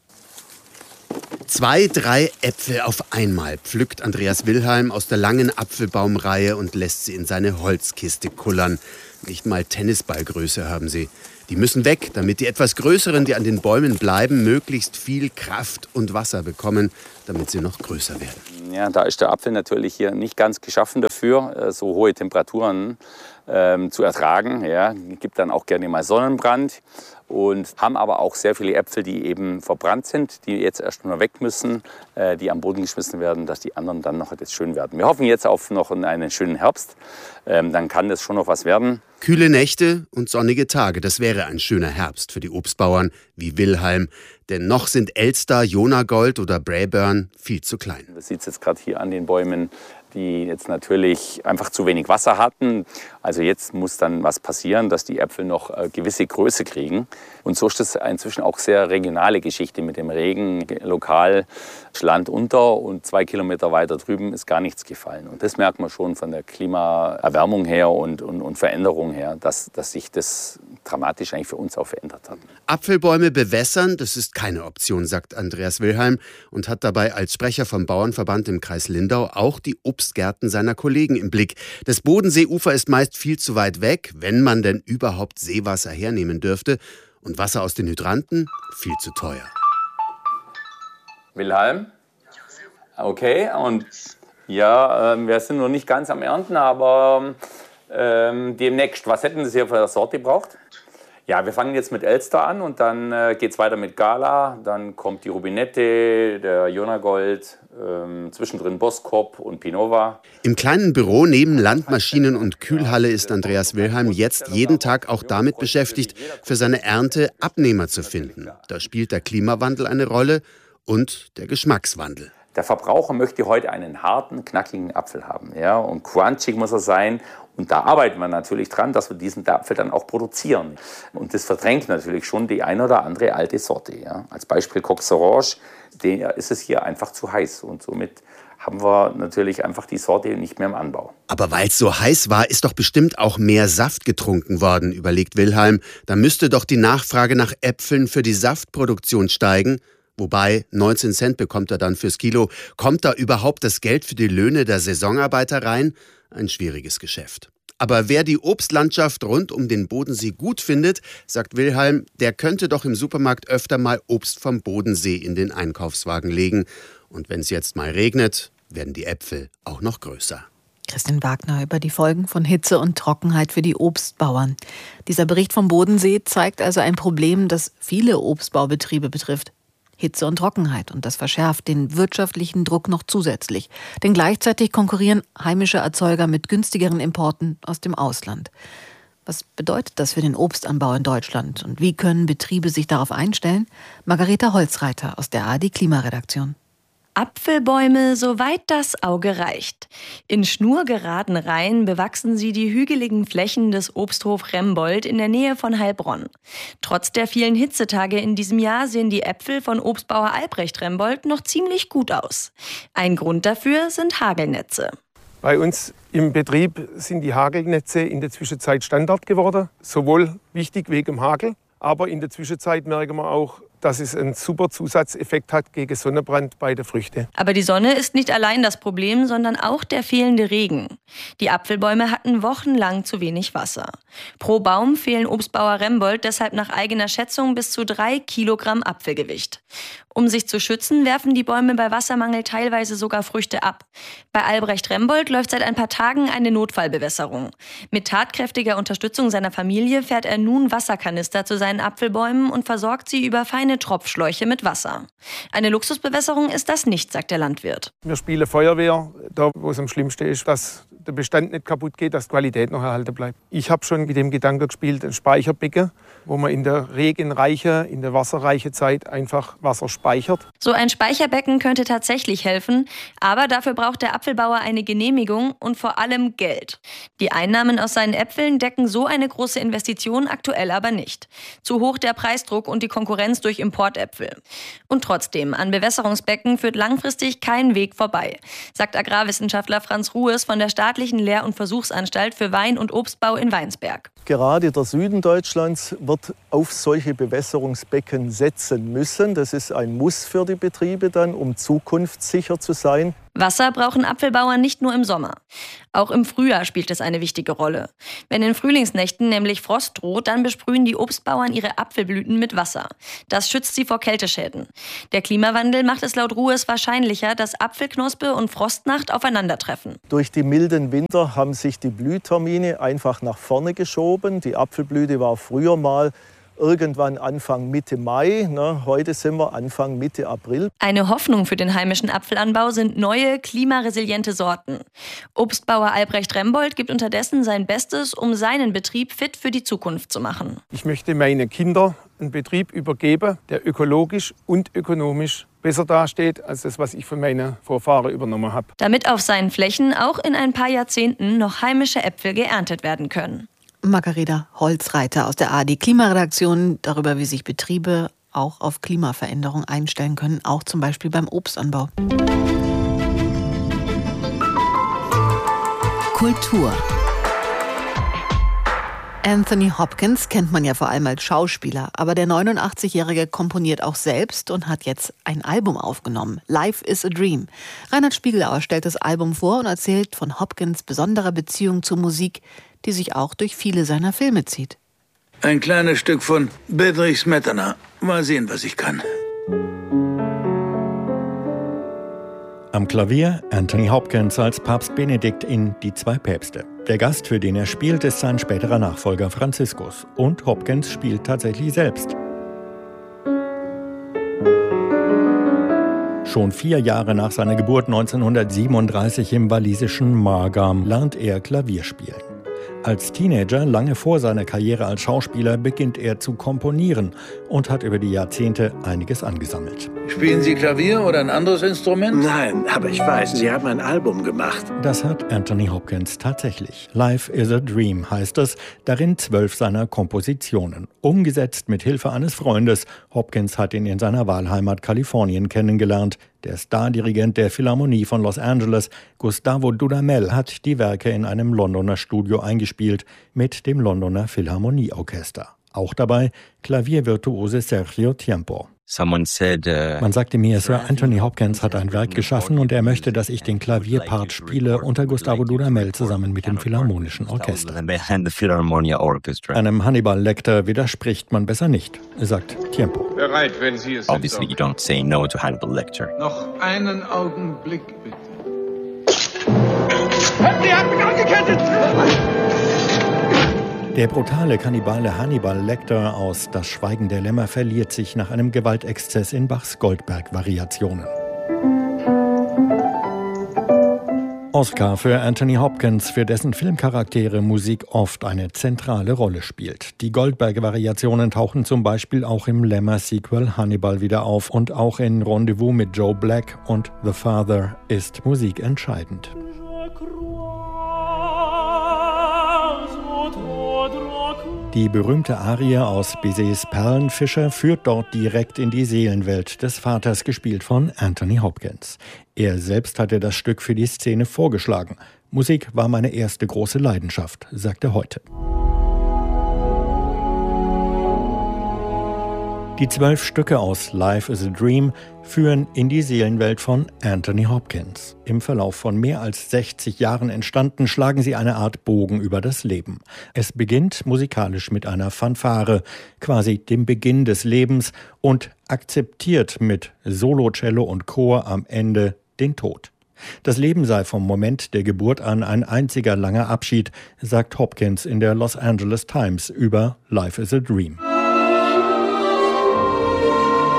Zwei, drei Äpfel auf einmal pflückt Andreas Wilhelm aus der langen Apfelbaumreihe und lässt sie in seine Holzkiste kullern. Nicht mal Tennisballgröße haben sie. Die müssen weg, damit die etwas größeren, die an den Bäumen bleiben, möglichst viel Kraft und Wasser bekommen, damit sie noch größer werden. Ja, da ist der Apfel natürlich hier nicht ganz geschaffen dafür, so hohe Temperaturen ähm, zu ertragen. Ja, gibt dann auch gerne mal Sonnenbrand. Und haben aber auch sehr viele Äpfel, die eben verbrannt sind, die jetzt erst mal weg müssen, äh, die am Boden geschmissen werden, dass die anderen dann noch jetzt schön werden. Wir hoffen jetzt auf noch einen schönen Herbst, ähm, dann kann das schon noch was werden. Kühle Nächte und sonnige Tage, das wäre ein schöner Herbst für die Obstbauern wie Wilhelm. Denn noch sind Elster, Jonagold oder Braeburn viel zu klein. Das sieht es jetzt gerade hier an den Bäumen, die jetzt natürlich einfach zu wenig Wasser hatten. Also jetzt muss dann was passieren, dass die Äpfel noch äh, gewisse Größe kriegen. Und so ist das inzwischen auch sehr regionale Geschichte mit dem Regen. Lokal Land unter und zwei Kilometer weiter drüben ist gar nichts gefallen. Und das merkt man schon von der Klimaerwärmung her und, und, und Veränderung her, dass, dass sich das dramatisch eigentlich für uns auch verändert hat. Apfelbäume bewässern, das ist keine Option, sagt Andreas Wilhelm und hat dabei als Sprecher vom Bauernverband im Kreis Lindau auch die Obstgärten seiner Kollegen im Blick. Das Bodenseeufer ist meist viel zu weit weg, wenn man denn überhaupt Seewasser hernehmen dürfte. Und Wasser aus den Hydranten viel zu teuer. Wilhelm? Okay, und ja, äh, wir sind noch nicht ganz am Ernten, aber ähm, demnächst. Was hätten Sie hier für eine Sorte gebraucht? Ja, wir fangen jetzt mit Elster an und dann äh, geht es weiter mit Gala. Dann kommt die Rubinette, der Jonagold, ähm, zwischendrin Boskop und Pinova. Im kleinen Büro neben Landmaschinen und Kühlhalle ist Andreas Wilhelm jetzt jeden Tag auch damit beschäftigt, für seine Ernte Abnehmer zu finden. Da spielt der Klimawandel eine Rolle und der Geschmackswandel. Der Verbraucher möchte heute einen harten, knackigen Apfel haben. Ja? Und crunchig muss er sein. Und da arbeiten wir natürlich dran, dass wir diesen Apfel dann auch produzieren. Und das verdrängt natürlich schon die eine oder andere alte Sorte. Ja? Als Beispiel Coq Orange, der ist es hier einfach zu heiß. Und somit haben wir natürlich einfach die Sorte nicht mehr im Anbau. Aber weil es so heiß war, ist doch bestimmt auch mehr Saft getrunken worden, überlegt Wilhelm. Da müsste doch die Nachfrage nach Äpfeln für die Saftproduktion steigen. Wobei, neunzehn Cent bekommt er dann fürs Kilo. Kommt da überhaupt das Geld für die Löhne der Saisonarbeiter rein? Ein schwieriges Geschäft. Aber wer die Obstlandschaft rund um den Bodensee gut findet, sagt Wilhelm, der könnte doch im Supermarkt öfter mal Obst vom Bodensee in den Einkaufswagen legen. Und wenn es jetzt mal regnet, werden die Äpfel auch noch größer. Christian Wagner über die Folgen von Hitze und Trockenheit für die Obstbauern. Dieser Bericht vom Bodensee zeigt also ein Problem, das viele Obstbaubetriebe betrifft. Hitze und Trockenheit, und das verschärft den wirtschaftlichen Druck noch zusätzlich. Denn gleichzeitig konkurrieren heimische Erzeuger mit günstigeren Importen aus dem Ausland. Was bedeutet das für den Obstanbau in Deutschland und wie können Betriebe sich darauf einstellen? Margareta Holzreiter aus der A R D Klimaredaktion. Apfelbäume, soweit das Auge reicht. In schnurgeraden Reihen bewachsen sie die hügeligen Flächen des Obsthof Rembold in der Nähe von Heilbronn. Trotz der vielen Hitzetage in diesem Jahr sehen die Äpfel von Obstbauer Albrecht Rembold noch ziemlich gut aus. Ein Grund dafür sind Hagelnetze. Bei uns im Betrieb sind die Hagelnetze in der Zwischenzeit Standard geworden. Sowohl wichtig wegen dem Hagel, aber in der Zwischenzeit merken wir auch, dass es einen super Zusatzeffekt hat gegen Sonnenbrand bei der Früchte. Aber die Sonne ist nicht allein das Problem, sondern auch der fehlende Regen. Die Apfelbäume hatten wochenlang zu wenig Wasser. Pro Baum fehlen Obstbauer Rembold deshalb nach eigener Schätzung bis zu drei Kilogramm Apfelgewicht. Um sich zu schützen, werfen die Bäume bei Wassermangel teilweise sogar Früchte ab. Bei Albrecht Rembold läuft seit ein paar Tagen eine Notfallbewässerung. Mit tatkräftiger Unterstützung seiner Familie fährt er nun Wasserkanister zu seinen Apfelbäumen und versorgt sie über feine kleine Tropfschläuche mit Wasser. Eine Luxusbewässerung ist das nicht, sagt der Landwirt. Wir spielen Feuerwehr, da wo es am schlimmsten ist, dass der Bestand nicht kaputt geht, dass die Qualität noch erhalten bleibt. Ich habe schon mit dem Gedanken gespielt, ein Speicherbecken, wo man in der regenreichen, in der wasserreichen Zeit einfach Wasser speichert. So ein Speicherbecken könnte tatsächlich helfen, aber dafür braucht der Apfelbauer eine Genehmigung und vor allem Geld. Die Einnahmen aus seinen Äpfeln decken so eine große Investition aktuell aber nicht. Zu hoch der Preisdruck und die Konkurrenz durch Importäpfel. Und trotzdem, an Bewässerungsbecken führt langfristig kein Weg vorbei, sagt Agrarwissenschaftler Franz Ruhes von der Staatlichen Lehr- und Versuchsanstalt für Wein- und Obstbau in Weinsberg. Gerade der Süden Deutschlands wird auf solche Bewässerungsbecken setzen müssen. Das ist ein Muss für die Betriebe dann, um zukunftssicher zu sein. Wasser brauchen Apfelbauern nicht nur im Sommer. Auch im Frühjahr spielt es eine wichtige Rolle. Wenn in Frühlingsnächten nämlich Frost droht, dann besprühen die Obstbauern ihre Apfelblüten mit Wasser. Das schützt sie vor Kälteschäden. Der Klimawandel macht es laut Ruhes wahrscheinlicher, dass Apfelknospe und Frostnacht aufeinandertreffen. Durch die milden Winter haben sich die Blühtermine einfach nach vorne geschoben. Die Apfelblüte war früher mal irgendwann Anfang Mitte Mai, ne, heute sind wir Anfang Mitte April. Eine Hoffnung für den heimischen Apfelanbau sind neue, klimaresiliente Sorten. Obstbauer Albrecht Rembold gibt unterdessen sein Bestes, um seinen Betrieb fit für die Zukunft zu machen. Ich möchte meinen Kindern einen Betrieb übergeben, der ökologisch und ökonomisch besser dasteht als das, was ich von meinen Vorfahren übernommen habe. Damit auf seinen Flächen auch in ein paar Jahrzehnten noch heimische Äpfel geerntet werden können. Margareta Holzreiter aus der A R D-Klimaredaktion darüber, wie sich Betriebe auch auf Klimaveränderung einstellen können, auch zum Beispiel beim Obstanbau. Kultur. Anthony Hopkins kennt man ja vor allem als Schauspieler, aber der neunundachtzigjährige komponiert auch selbst und hat jetzt ein Album aufgenommen. Life is a Dream. Reinhard Spiegelauer stellt das Album vor und erzählt von Hopkins' besonderer Beziehung zur Musik, die sich auch durch viele seiner Filme zieht. Ein kleines Stück von Bedřich Smetana. Mal sehen, was ich kann. Am Klavier Anthony Hopkins als Papst Benedikt in Die zwei Päpste. Der Gast, für den er spielt, ist sein späterer Nachfolger Franziskus. Und Hopkins spielt tatsächlich selbst. Schon vier Jahre nach seiner Geburt neunzehnhundertsiebenunddreißig im walisischen Margam lernt er Klavier spielen. Als Teenager, lange vor seiner Karriere als Schauspieler, beginnt er zu komponieren und hat über die Jahrzehnte einiges angesammelt. Spielen Sie Klavier oder ein anderes Instrument? Nein, aber ich weiß, Sie haben ein Album gemacht. Das hat Anthony Hopkins tatsächlich. Life is a Dream heißt es, darin zwölf seiner Kompositionen. Umgesetzt mit Hilfe eines Freundes. Hopkins hat ihn in seiner Wahlheimat Kalifornien kennengelernt. Der Stardirigent der Philharmonie von Los Angeles, Gustavo Dudamel, hat die Werke in einem Londoner Studio eingespielt mit dem Londoner Philharmonieorchester. Auch dabei Klaviervirtuose Sergio Tiempo. Man sagte mir, Sir Anthony Hopkins hat ein Werk geschaffen und er möchte, dass ich den Klavierpart spiele unter Gustavo Dudamel zusammen mit dem Philharmonischen Orchester. Einem Hannibal Lecter widerspricht man besser nicht, sagt Tiempo. Bereit, wenn Sie es Obviously you don't say no to Hannibal Lecter. Noch einen Augenblick, bitte. Sie hat mich angekettet! Der brutale Kannibale Hannibal Lecter aus Das Schweigen der Lämmer verliert sich nach einem Gewaltexzess in Bachs Goldberg-Variationen. Oscar für Anthony Hopkins, für dessen Filmcharaktere Musik oft eine zentrale Rolle spielt. Die Goldberg-Variationen tauchen zum Beispiel auch im Lämmer-Sequel Hannibal wieder auf und auch in Rendezvous mit Joe Black und The Father ist Musik entscheidend. Die berühmte Arie aus Bizets Perlenfischer führt dort direkt in die Seelenwelt des Vaters, gespielt von Anthony Hopkins. Er selbst hatte das Stück für die Szene vorgeschlagen. Musik war meine erste große Leidenschaft, sagt er heute. Die zwölf Stücke aus Life is a Dream führen in die Seelenwelt von Anthony Hopkins. Im Verlauf von mehr als sechzig Jahren entstanden, schlagen sie eine Art Bogen über das Leben. Es beginnt musikalisch mit einer Fanfare, quasi dem Beginn des Lebens, und akzeptiert mit Solo, Cello und Chor am Ende den Tod. Das Leben sei vom Moment der Geburt an ein einziger langer Abschied, sagt Hopkins in der Los Angeles Times über Life is a Dream.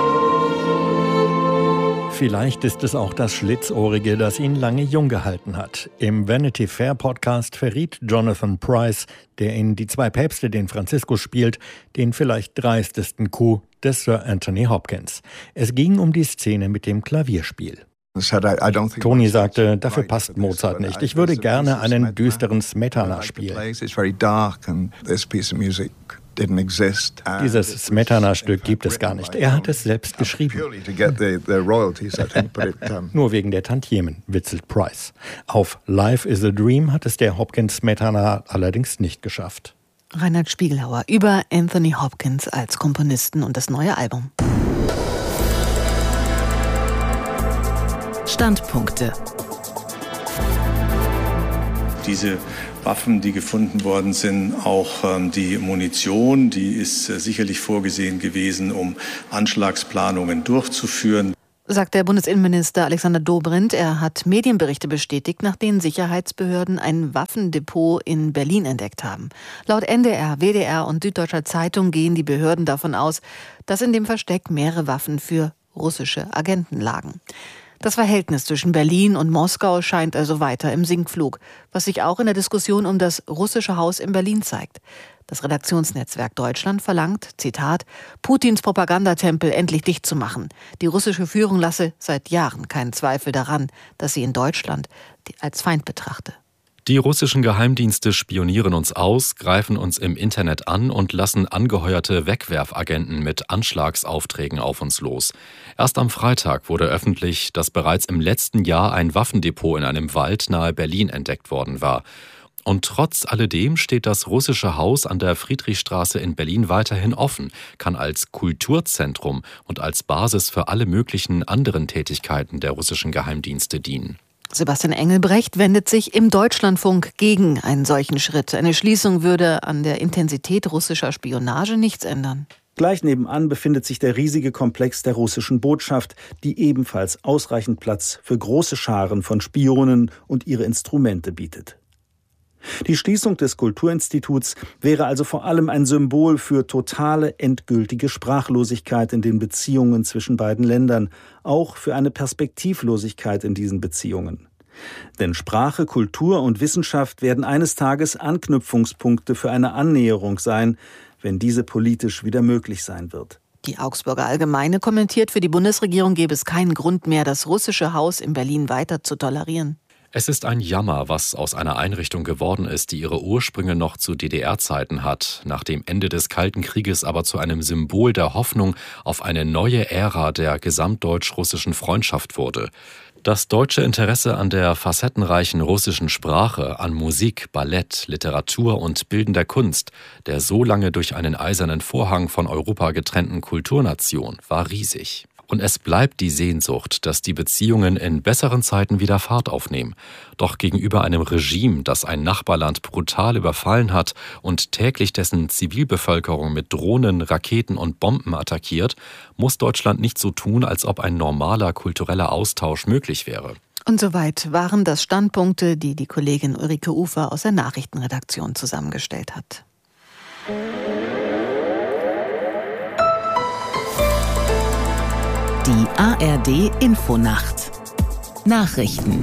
Vielleicht ist es auch das Schlitzohrige, das ihn lange jung gehalten hat. Im Vanity Fair Podcast verriet Jonathan Pryce, der in Die zwei Päpste den Franziskus spielt, den vielleicht dreistesten Coup des Sir Anthony Hopkins. Es ging um die Szene mit dem Klavierspiel. Tony sagte, dafür passt Mozart nicht. Ich würde gerne einen düsteren Smetana spielen. Dieses Smetana-Stück gibt es gar nicht. Er hat es selbst geschrieben. Nur wegen der Tantiemen, witzelt Pryce. Auf Life is a Dream hat es der Hopkins-Smetana allerdings nicht geschafft. Reinhard Spiegelhauer über Anthony Hopkins als Komponisten und das neue Album. Standpunkte. Diese Waffen, die gefunden worden sind, auch ähm, die Munition, die ist äh, sicherlich vorgesehen gewesen, um Anschlagsplanungen durchzuführen. Sagt der Bundesinnenminister Alexander Dobrindt. Er hat Medienberichte bestätigt, nach denen Sicherheitsbehörden ein Waffendepot in Berlin entdeckt haben. Laut N D R, W D R und Süddeutscher Zeitung gehen die Behörden davon aus, dass in dem Versteck mehrere Waffen für russische Agenten lagen. Das Verhältnis zwischen Berlin und Moskau scheint also weiter im Sinkflug, was sich auch in der Diskussion um das russische Haus in Berlin zeigt. Das Redaktionsnetzwerk Deutschland verlangt, Zitat, Putins Propagandatempel endlich dicht zu machen. Die russische Führung lasse seit Jahren keinen Zweifel daran, dass sie in Deutschland als Feind betrachte. Die russischen Geheimdienste spionieren uns aus, greifen uns im Internet an und lassen angeheuerte Wegwerfagenten mit Anschlagsaufträgen auf uns los. Erst am Freitag wurde öffentlich, dass bereits im letzten Jahr ein Waffendepot in einem Wald nahe Berlin entdeckt worden war. Und trotz alledem steht das russische Haus an der Friedrichstraße in Berlin weiterhin offen, kann als Kulturzentrum und als Basis für alle möglichen anderen Tätigkeiten der russischen Geheimdienste dienen. Sebastian Engelbrecht wendet sich im Deutschlandfunk gegen einen solchen Schritt. Eine Schließung würde an der Intensität russischer Spionage nichts ändern. Gleich nebenan befindet sich der riesige Komplex der russischen Botschaft, die ebenfalls ausreichend Platz für große Scharen von Spionen und ihre Instrumente bietet. Die Schließung des Kulturinstituts wäre also vor allem ein Symbol für totale, endgültige Sprachlosigkeit in den Beziehungen zwischen beiden Ländern, auch für eine Perspektivlosigkeit in diesen Beziehungen. Denn Sprache, Kultur und Wissenschaft werden eines Tages Anknüpfungspunkte für eine Annäherung sein, wenn diese politisch wieder möglich sein wird. Die Augsburger Allgemeine kommentiert, für die Bundesregierung gäbe es keinen Grund mehr, das russische Haus in Berlin weiter zu tolerieren. Es ist ein Jammer, was aus einer Einrichtung geworden ist, die ihre Ursprünge noch zu D D R-Zeiten hat, nach dem Ende des Kalten Krieges aber zu einem Symbol der Hoffnung auf eine neue Ära der gesamtdeutsch-russischen Freundschaft wurde. Das deutsche Interesse an der facettenreichen russischen Sprache, an Musik, Ballett, Literatur und bildender Kunst, der so lange durch einen eisernen Vorhang von Europa getrennten Kulturnation, war riesig. Und es bleibt die Sehnsucht, dass die Beziehungen in besseren Zeiten wieder Fahrt aufnehmen. Doch gegenüber einem Regime, das ein Nachbarland brutal überfallen hat und täglich dessen Zivilbevölkerung mit Drohnen, Raketen und Bomben attackiert, muss Deutschland nicht so tun, als ob ein normaler kultureller Austausch möglich wäre. Und soweit waren das Standpunkte, die die Kollegin Ulrike Ufer aus der Nachrichtenredaktion zusammengestellt hat. Die A R D-Infonacht. Nachrichten.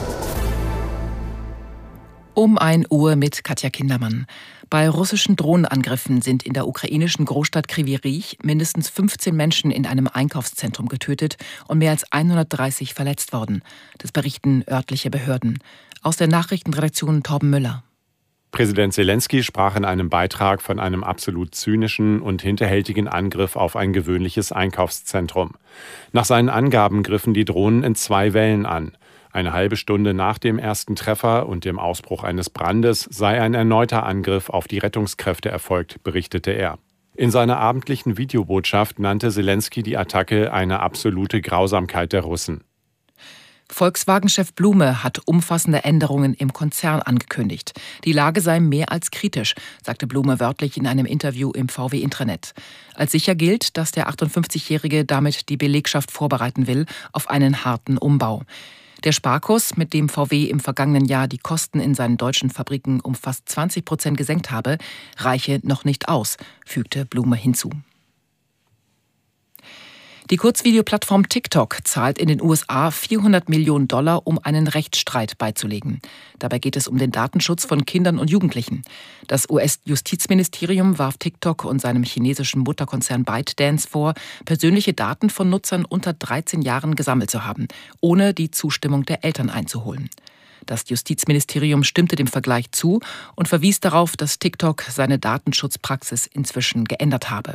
Um ein Uhr mit Katja Kindermann. Bei russischen Drohnenangriffen sind in der ukrainischen Großstadt Kryvyi Rih mindestens fünfzehn Menschen in einem Einkaufszentrum getötet und mehr als hundertdreißig verletzt worden. Das berichten örtliche Behörden. Aus der Nachrichtenredaktion Torben Müller. Präsident Zelensky sprach in einem Beitrag von einem absolut zynischen und hinterhältigen Angriff auf ein gewöhnliches Einkaufszentrum. Nach seinen Angaben griffen die Drohnen in zwei Wellen an. Eine halbe Stunde nach dem ersten Treffer und dem Ausbruch eines Brandes sei ein erneuter Angriff auf die Rettungskräfte erfolgt, berichtete er. In seiner abendlichen Videobotschaft nannte Zelensky die Attacke eine absolute Grausamkeit der Russen. Volkswagen-Chef Blume hat umfassende Änderungen im Konzern angekündigt. Die Lage sei mehr als kritisch, sagte Blume wörtlich in einem Interview im V W Intranet. Als sicher gilt, dass der achtundfünfzigjährige damit die Belegschaft vorbereiten will auf einen harten Umbau. Der Sparkurs, mit dem V W im vergangenen Jahr die Kosten in seinen deutschen Fabriken um fast zwanzig Prozent gesenkt habe, reiche noch nicht aus, fügte Blume hinzu. Die Kurzvideoplattform TikTok zahlt in den U S A vierhundert Millionen Dollar, um einen Rechtsstreit beizulegen. Dabei geht es um den Datenschutz von Kindern und Jugendlichen. Das U S-Justizministerium warf TikTok und seinem chinesischen Mutterkonzern ByteDance vor, persönliche Daten von Nutzern unter dreizehn Jahren gesammelt zu haben, ohne die Zustimmung der Eltern einzuholen. Das Justizministerium stimmte dem Vergleich zu und verwies darauf, dass TikTok seine Datenschutzpraxis inzwischen geändert habe.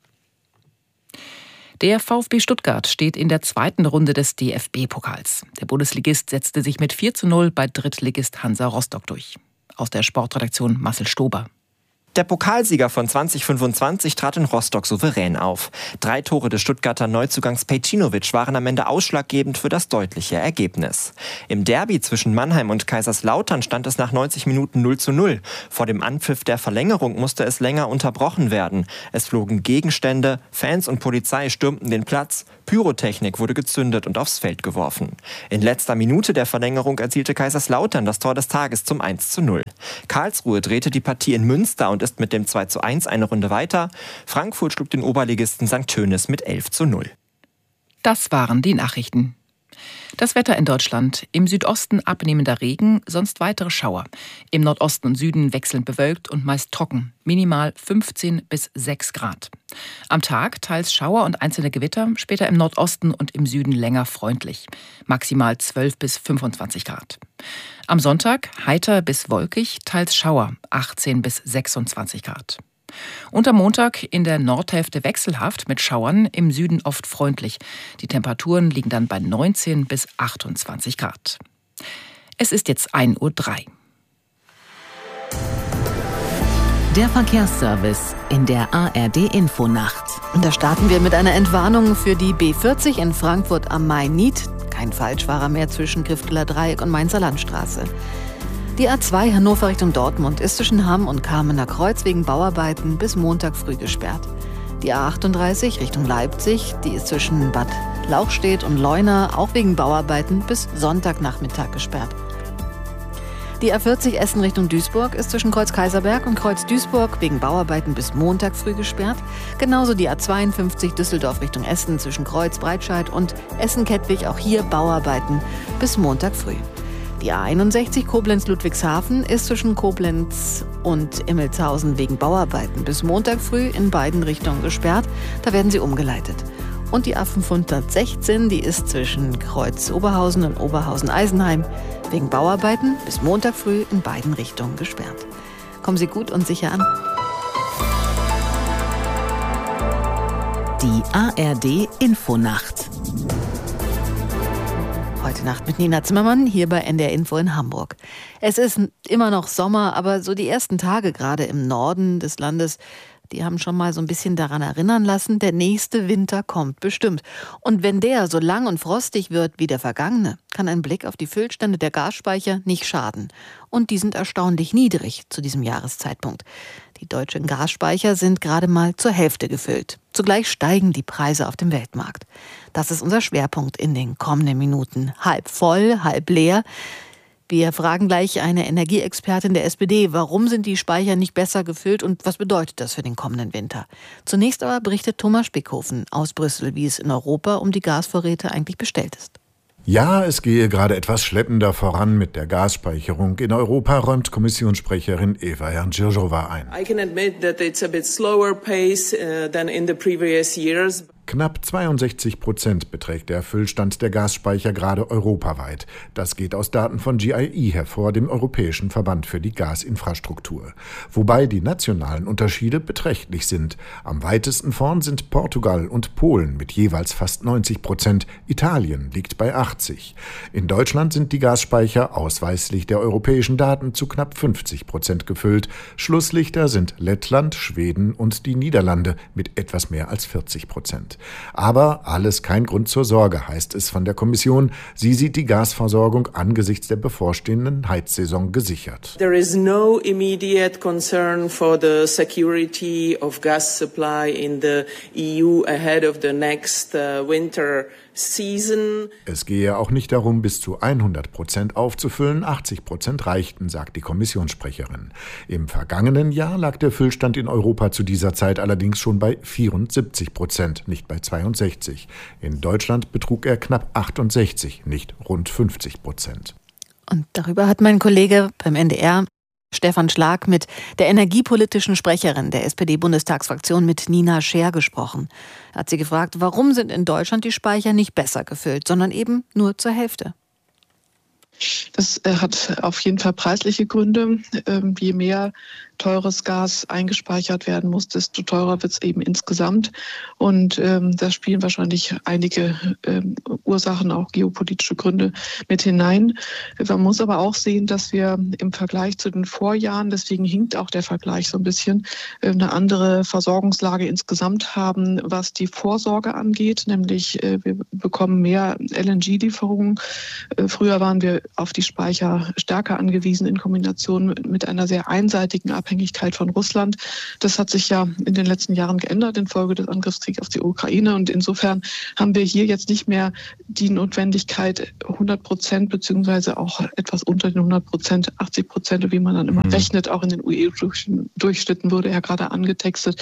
Der VfB Stuttgart steht in der zweiten Runde des D F B-Pokals. Der Bundesligist setzte sich mit vier zu null bei Drittligist Hansa Rostock durch. Aus der Sportredaktion Marcel Stober. Der Pokalsieger von zwanzig fünfundzwanzig trat in Rostock souverän auf. Drei Tore des Stuttgarter Neuzugangs Pejcinovic waren am Ende ausschlaggebend für das deutliche Ergebnis. Im Derby zwischen Mannheim und Kaiserslautern stand es nach neunzig Minuten null zu null. Vor dem Anpfiff der Verlängerung musste es länger unterbrochen werden. Es flogen Gegenstände, Fans und Polizei stürmten den Platz, Pyrotechnik wurde gezündet und aufs Feld geworfen. In letzter Minute der Verlängerung erzielte Kaiserslautern das Tor des Tages zum eins zu null. Karlsruhe drehte die Partie in Münster und ist mit dem zwei zu eins eine Runde weiter. Frankfurt schlug den Oberligisten Sankt Tönis mit elf zu null. Das waren die Nachrichten. Das Wetter in Deutschland. Im Südosten abnehmender Regen, sonst weitere Schauer. Im Nordosten und Süden wechselnd bewölkt und meist trocken. Minimal fünfzehn bis sechs Grad. Am Tag teils Schauer und einzelne Gewitter, später im Nordosten und im Süden länger freundlich. Maximal zwölf bis fünfundzwanzig Grad. Am Sonntag heiter bis wolkig, teils Schauer, achtzehn bis sechsundzwanzig Grad. Und am Montag in der Nordhälfte wechselhaft mit Schauern, im Süden oft freundlich. Die Temperaturen liegen dann bei neunzehn bis achtundzwanzig Grad. Es ist jetzt ein Uhr drei. Der Verkehrsservice in der A R D-Infonacht. Und da starten wir mit einer Entwarnung für die B vierzig in Frankfurt am Main-Nied. Kein Falschfahrer mehr zwischen Grifkeler Dreieck und Mainzer Landstraße. Die A zwei Hannover Richtung Dortmund ist zwischen Hamm und Kamener Kreuz wegen Bauarbeiten bis Montag früh gesperrt. Die A achtunddreißig Richtung Leipzig, die ist zwischen Bad Lauchstädt und Leuna auch wegen Bauarbeiten bis Sonntagnachmittag gesperrt. Die A vierzig Essen Richtung Duisburg ist zwischen Kreuz Kaiserberg und Kreuz Duisburg wegen Bauarbeiten bis Montag früh gesperrt. Genauso die A zweiundfünfzig Düsseldorf Richtung Essen zwischen Kreuz Breitscheid und Essen-Kettwig, auch hier Bauarbeiten bis Montag früh. Die A einundsechzig Koblenz-Ludwigshafen ist zwischen Koblenz und Immelshausen wegen Bauarbeiten bis Montag früh in beiden Richtungen gesperrt. Da werden sie umgeleitet. Und die A fünfhundertsechzehn, die ist zwischen Kreuz Oberhausen und Oberhausen-Eisenheim wegen Bauarbeiten bis Montag früh in beiden Richtungen gesperrt. Kommen Sie gut und sicher an. Die A R D-Infonacht. Heute Nacht mit Nina Zimmermann hier bei N D R Info in Hamburg. Es ist immer noch Sommer, aber so die ersten Tage gerade im Norden des Landes, die haben schon mal so ein bisschen daran erinnern lassen, der nächste Winter kommt bestimmt. Und wenn der so lang und frostig wird wie der vergangene, kann ein Blick auf die Füllstände der Gasspeicher nicht schaden. Und die sind erstaunlich niedrig zu diesem Jahreszeitpunkt. Die deutschen Gasspeicher sind gerade mal zur Hälfte gefüllt. Zugleich steigen die Preise auf dem Weltmarkt. Das ist unser Schwerpunkt in den kommenden Minuten. Halb voll, halb leer. Wir fragen gleich eine Energieexpertin der S P D, warum sind die Speicher nicht besser gefüllt und was bedeutet das für den kommenden Winter? Zunächst aber berichtet Thomas Spickhofen aus Brüssel, wie es in Europa um die Gasvorräte eigentlich bestellt ist. Ja, es gehe gerade etwas schleppender voran mit der Gasspeicherung. In Europa räumt Kommissionssprecherin Eva Jančířová ein. I can admit that it's a bit slower pace uh, than in the previous years. Knapp zweiundsechzig Prozent beträgt der Füllstand der Gasspeicher gerade europaweit. Das geht aus Daten von G I E hervor, dem Europäischen Verband für die Gasinfrastruktur. Wobei die nationalen Unterschiede beträchtlich sind. Am weitesten vorn sind Portugal und Polen mit jeweils fast neunzig Prozent. Italien liegt bei achtzig. In Deutschland sind die Gasspeicher ausweislich der europäischen Daten zu knapp fünfzig Prozent gefüllt. Schlusslichter sind Lettland, Schweden und die Niederlande mit etwas mehr als vierzig Prozent. Aber alles kein Grund zur Sorge, heißt es von der Kommission. Sie sieht die Gasversorgung angesichts der bevorstehenden Heizsaison gesichert. There is no immediate concern for the security of gas supply in the E U ahead of the next uh, winter season. Es gehe auch nicht darum, bis zu hundert Prozent aufzufüllen. achtzig Prozent reichten, sagt die Kommissionssprecherin. Im vergangenen Jahr lag der Füllstand in Europa zu dieser Zeit allerdings schon bei vierundsiebzig Prozent, nicht bei zweiundsechzig. In Deutschland betrug er knapp achtundsechzig, nicht rund fünfzig Prozent. Und darüber hat mein Kollege beim N D R, Stefan Schlag, mit der energiepolitischen Sprecherin der S P D-Bundestagsfraktion, mit Nina Scheer, gesprochen. Er hat sie gefragt, warum sind in Deutschland die Speicher nicht besser gefüllt, sondern eben nur zur Hälfte. Das hat auf jeden Fall preisliche Gründe. Ähm, je mehr teures Gas eingespeichert werden muss, desto teurer wird es eben insgesamt. Und ähm, da spielen wahrscheinlich einige ähm, Ursachen, auch geopolitische Gründe mit hinein. Man muss aber auch sehen, dass wir im Vergleich zu den Vorjahren, deswegen hinkt auch der Vergleich so ein bisschen, äh, eine andere Versorgungslage insgesamt haben, was die Vorsorge angeht. Nämlich äh, wir bekommen mehr L N G-Lieferungen. Äh, früher waren wir auf die Speicher stärker angewiesen in Kombination mit einer sehr einseitigen Abhängigkeit von Russland. Das hat sich ja in den letzten Jahren geändert infolge des Angriffskriegs auf die Ukraine. Und insofern haben wir hier jetzt nicht mehr die Notwendigkeit, hundert Prozent beziehungsweise auch etwas unter den hundert Prozent, achtzig Prozent, wie man dann immer mhm. rechnet, auch in den U E-Durchschnitten wurde ja gerade angetextet,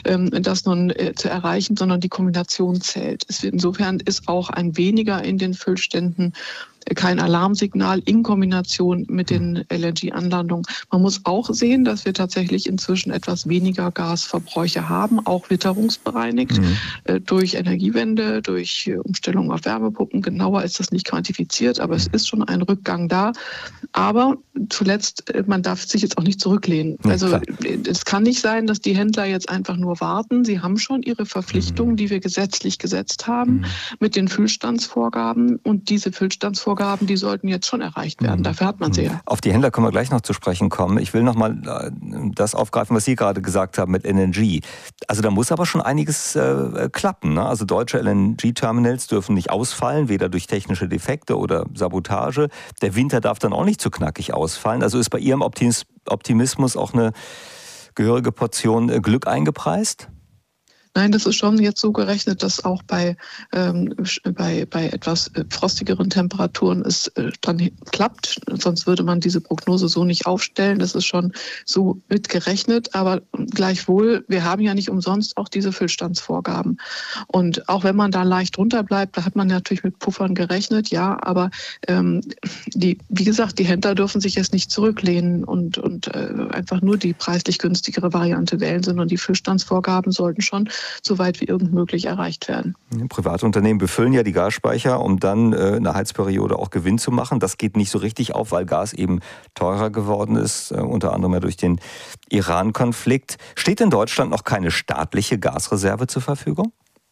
das nun zu erreichen, sondern die Kombination zählt. Insofern ist auch ein weniger in den Füllständen kein Alarmsignal in Kombination mit den L N G-Anlandungen. Man muss auch sehen, dass wir tatsächlich inzwischen etwas weniger Gasverbräuche haben, auch witterungsbereinigt, mhm. äh, durch Energiewende, durch Umstellung auf Wärmepumpen. Genauer ist das nicht quantifiziert, aber es ist schon ein Rückgang da. Aber zuletzt, man darf sich jetzt auch nicht zurücklehnen. Ja, also klar. Es kann nicht sein, dass die Händler jetzt einfach nur warten. Sie haben schon ihre Verpflichtungen, mhm. die wir gesetzlich gesetzt haben, mhm. mit den Füllstandsvorgaben. Und diese Füllstandsvorgaben die sollten jetzt schon erreicht werden. Dafür hat man sie ja. Auf die Händler können wir gleich noch zu sprechen kommen. Ich will noch mal das aufgreifen, was Sie gerade gesagt haben mit L N G. Also da muss aber schon einiges äh, klappen. Ne? Also deutsche L N G-Terminals dürfen nicht ausfallen, weder durch technische Defekte oder Sabotage. Der Winter darf dann auch nicht zu knackig ausfallen. Also ist bei Ihrem Optimismus auch eine gehörige Portion Glück eingepreist? Nein, das ist schon jetzt so gerechnet, dass auch bei, ähm, bei, bei etwas frostigeren Temperaturen es äh, dann klappt. Sonst würde man diese Prognose so nicht aufstellen. Das ist schon so mitgerechnet. Aber gleichwohl, wir haben ja nicht umsonst auch diese Füllstandsvorgaben. Und auch wenn man da leicht drunter bleibt, da hat man natürlich mit Puffern gerechnet, ja. Aber ähm, die, wie gesagt, die Händler dürfen sich jetzt nicht zurücklehnen und, und äh, einfach nur die preislich günstigere Variante wählen, sondern die Füllstandsvorgaben sollten schon so weit wie irgend möglich erreicht werden. Private Unternehmen befüllen ja die Gasspeicher, um dann äh, eine Heizperiode auch Gewinn zu machen. Das geht nicht so richtig auf, weil Gas eben teurer geworden ist, äh, unter anderem ja durch den Iran-Konflikt. Steht in Deutschland noch keine staatliche Gasreserve zur Verfügung?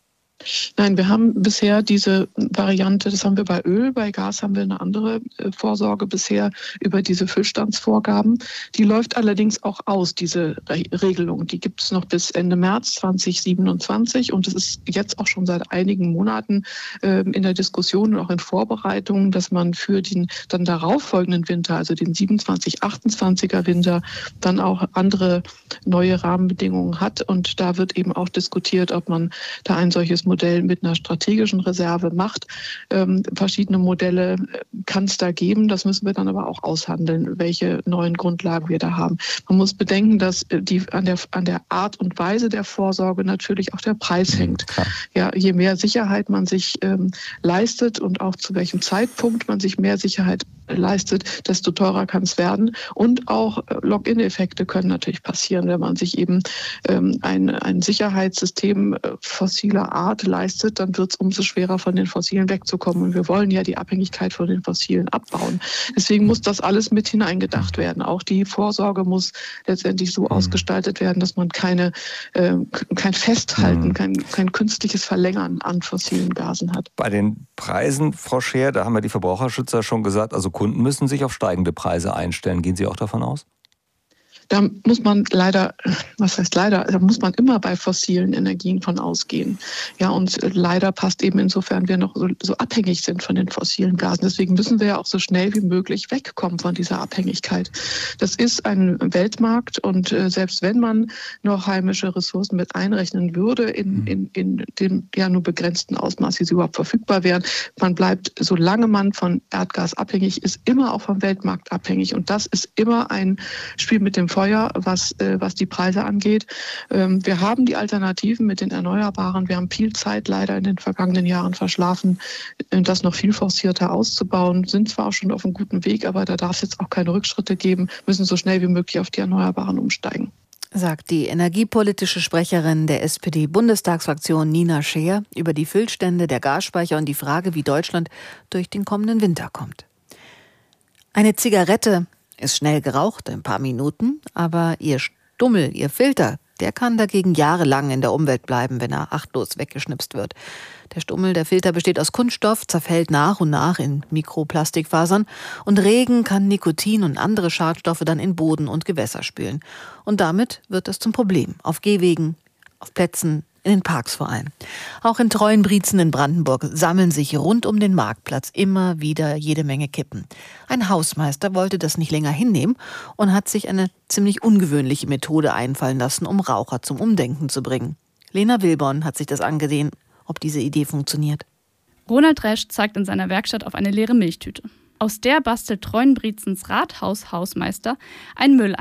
Nein, wir haben bisher diese Variante, das haben wir bei Öl, bei Gas haben wir eine andere Vorsorge bisher über diese Füllstandsvorgaben. Die läuft allerdings auch aus, diese Re- Regelung. Die gibt es noch bis Ende März zweitausendsiebenundzwanzig und es ist jetzt auch schon seit einigen Monaten äh, in der Diskussion und auch in Vorbereitungen, dass man für den dann darauffolgenden Winter, also den siebenundzwanzig achtundzwanziger Winter, dann auch andere neue Rahmenbedingungen hat. Und da wird eben auch diskutiert, ob man da ein solches Modell mit einer strategischen Reserve macht. Ähm, verschiedene Modelle kann es da geben. Das müssen wir dann aber auch aushandeln, welche neuen Grundlagen wir da haben. Man muss bedenken, dass die, an, der, an der Art und Weise der Vorsorge natürlich auch der Preis hängt. Ja, je mehr Sicherheit man sich ähm, leistet und auch zu welchem Zeitpunkt man sich mehr Sicherheit leistet, desto teurer kann es werden. Und auch Lock-in-Effekte können natürlich passieren, wenn man sich eben ähm, ein, ein Sicherheitssystem fossiler Art leistet, dann wird es umso schwerer, von den Fossilen wegzukommen. Und wir wollen ja die Abhängigkeit von den Fossilen abbauen. Deswegen muss das alles mit hineingedacht werden. Auch die Vorsorge muss letztendlich so mhm. ausgestaltet werden, dass man keine, äh, kein Festhalten, mhm. kein, kein künstliches Verlängern an fossilen Gasen hat. Bei den Preisen, Frau Scheer, da haben ja die Verbraucherschützer schon gesagt, also Kunden müssen sich auf steigende Preise einstellen. Gehen Sie auch davon aus? Da muss man leider, was heißt leider, da muss man immer bei fossilen Energien von ausgehen. Ja, und leider passt eben insofern wir noch so, so abhängig sind von den fossilen Gasen. Deswegen müssen wir ja auch so schnell wie möglich wegkommen von dieser Abhängigkeit. Das ist ein Weltmarkt und äh, selbst wenn man noch heimische Ressourcen mit einrechnen würde, in, in, in dem ja nur begrenzten Ausmaß, wie sie überhaupt verfügbar wären, man bleibt, solange man von Erdgas abhängig ist, immer auch vom Weltmarkt abhängig. Und das ist immer ein Spiel mit dem Feuer, was, äh, was die Preise angeht. Ähm, wir haben die Alternativen mit den Erneuerbaren. Wir haben viel Zeit leider in den vergangenen Jahren verschlafen, äh, das noch viel forcierter auszubauen. Sind zwar auch schon auf einem guten Weg, aber da darf es jetzt auch keine Rückschritte geben, müssen so schnell wie möglich auf die Erneuerbaren umsteigen. Sagt die energiepolitische Sprecherin der S P D-Bundestagsfraktion Nina Scheer über die Füllstände der Gasspeicher und die Frage, wie Deutschland durch den kommenden Winter kommt. Eine Zigarette ist schnell geraucht, ein paar Minuten, aber ihr Stummel, ihr Filter, der kann dagegen jahrelang in der Umwelt bleiben, wenn er achtlos weggeschnipst wird. Der Stummel, der Filter besteht aus Kunststoff, zerfällt nach und nach in Mikroplastikfasern und Regen kann Nikotin und andere Schadstoffe dann in Boden und Gewässer spülen. Und damit wird es zum Problem. Auf Gehwegen, auf Plätzen, in den Parks vor allem. Auch in Treuenbrietzen in Brandenburg sammeln sich rund um den Marktplatz immer wieder jede Menge Kippen. Ein Hausmeister wollte das nicht länger hinnehmen und hat sich eine ziemlich ungewöhnliche Methode einfallen lassen, um Raucher zum Umdenken zu bringen. Lena Wilborn hat sich das angesehen, ob diese Idee funktioniert. Ronald Resch zeigt in seiner Werkstatt auf eine leere Milchtüte. Aus der bastelt Treuenbriezens Rathaus-Hausmeister einen Mülleimer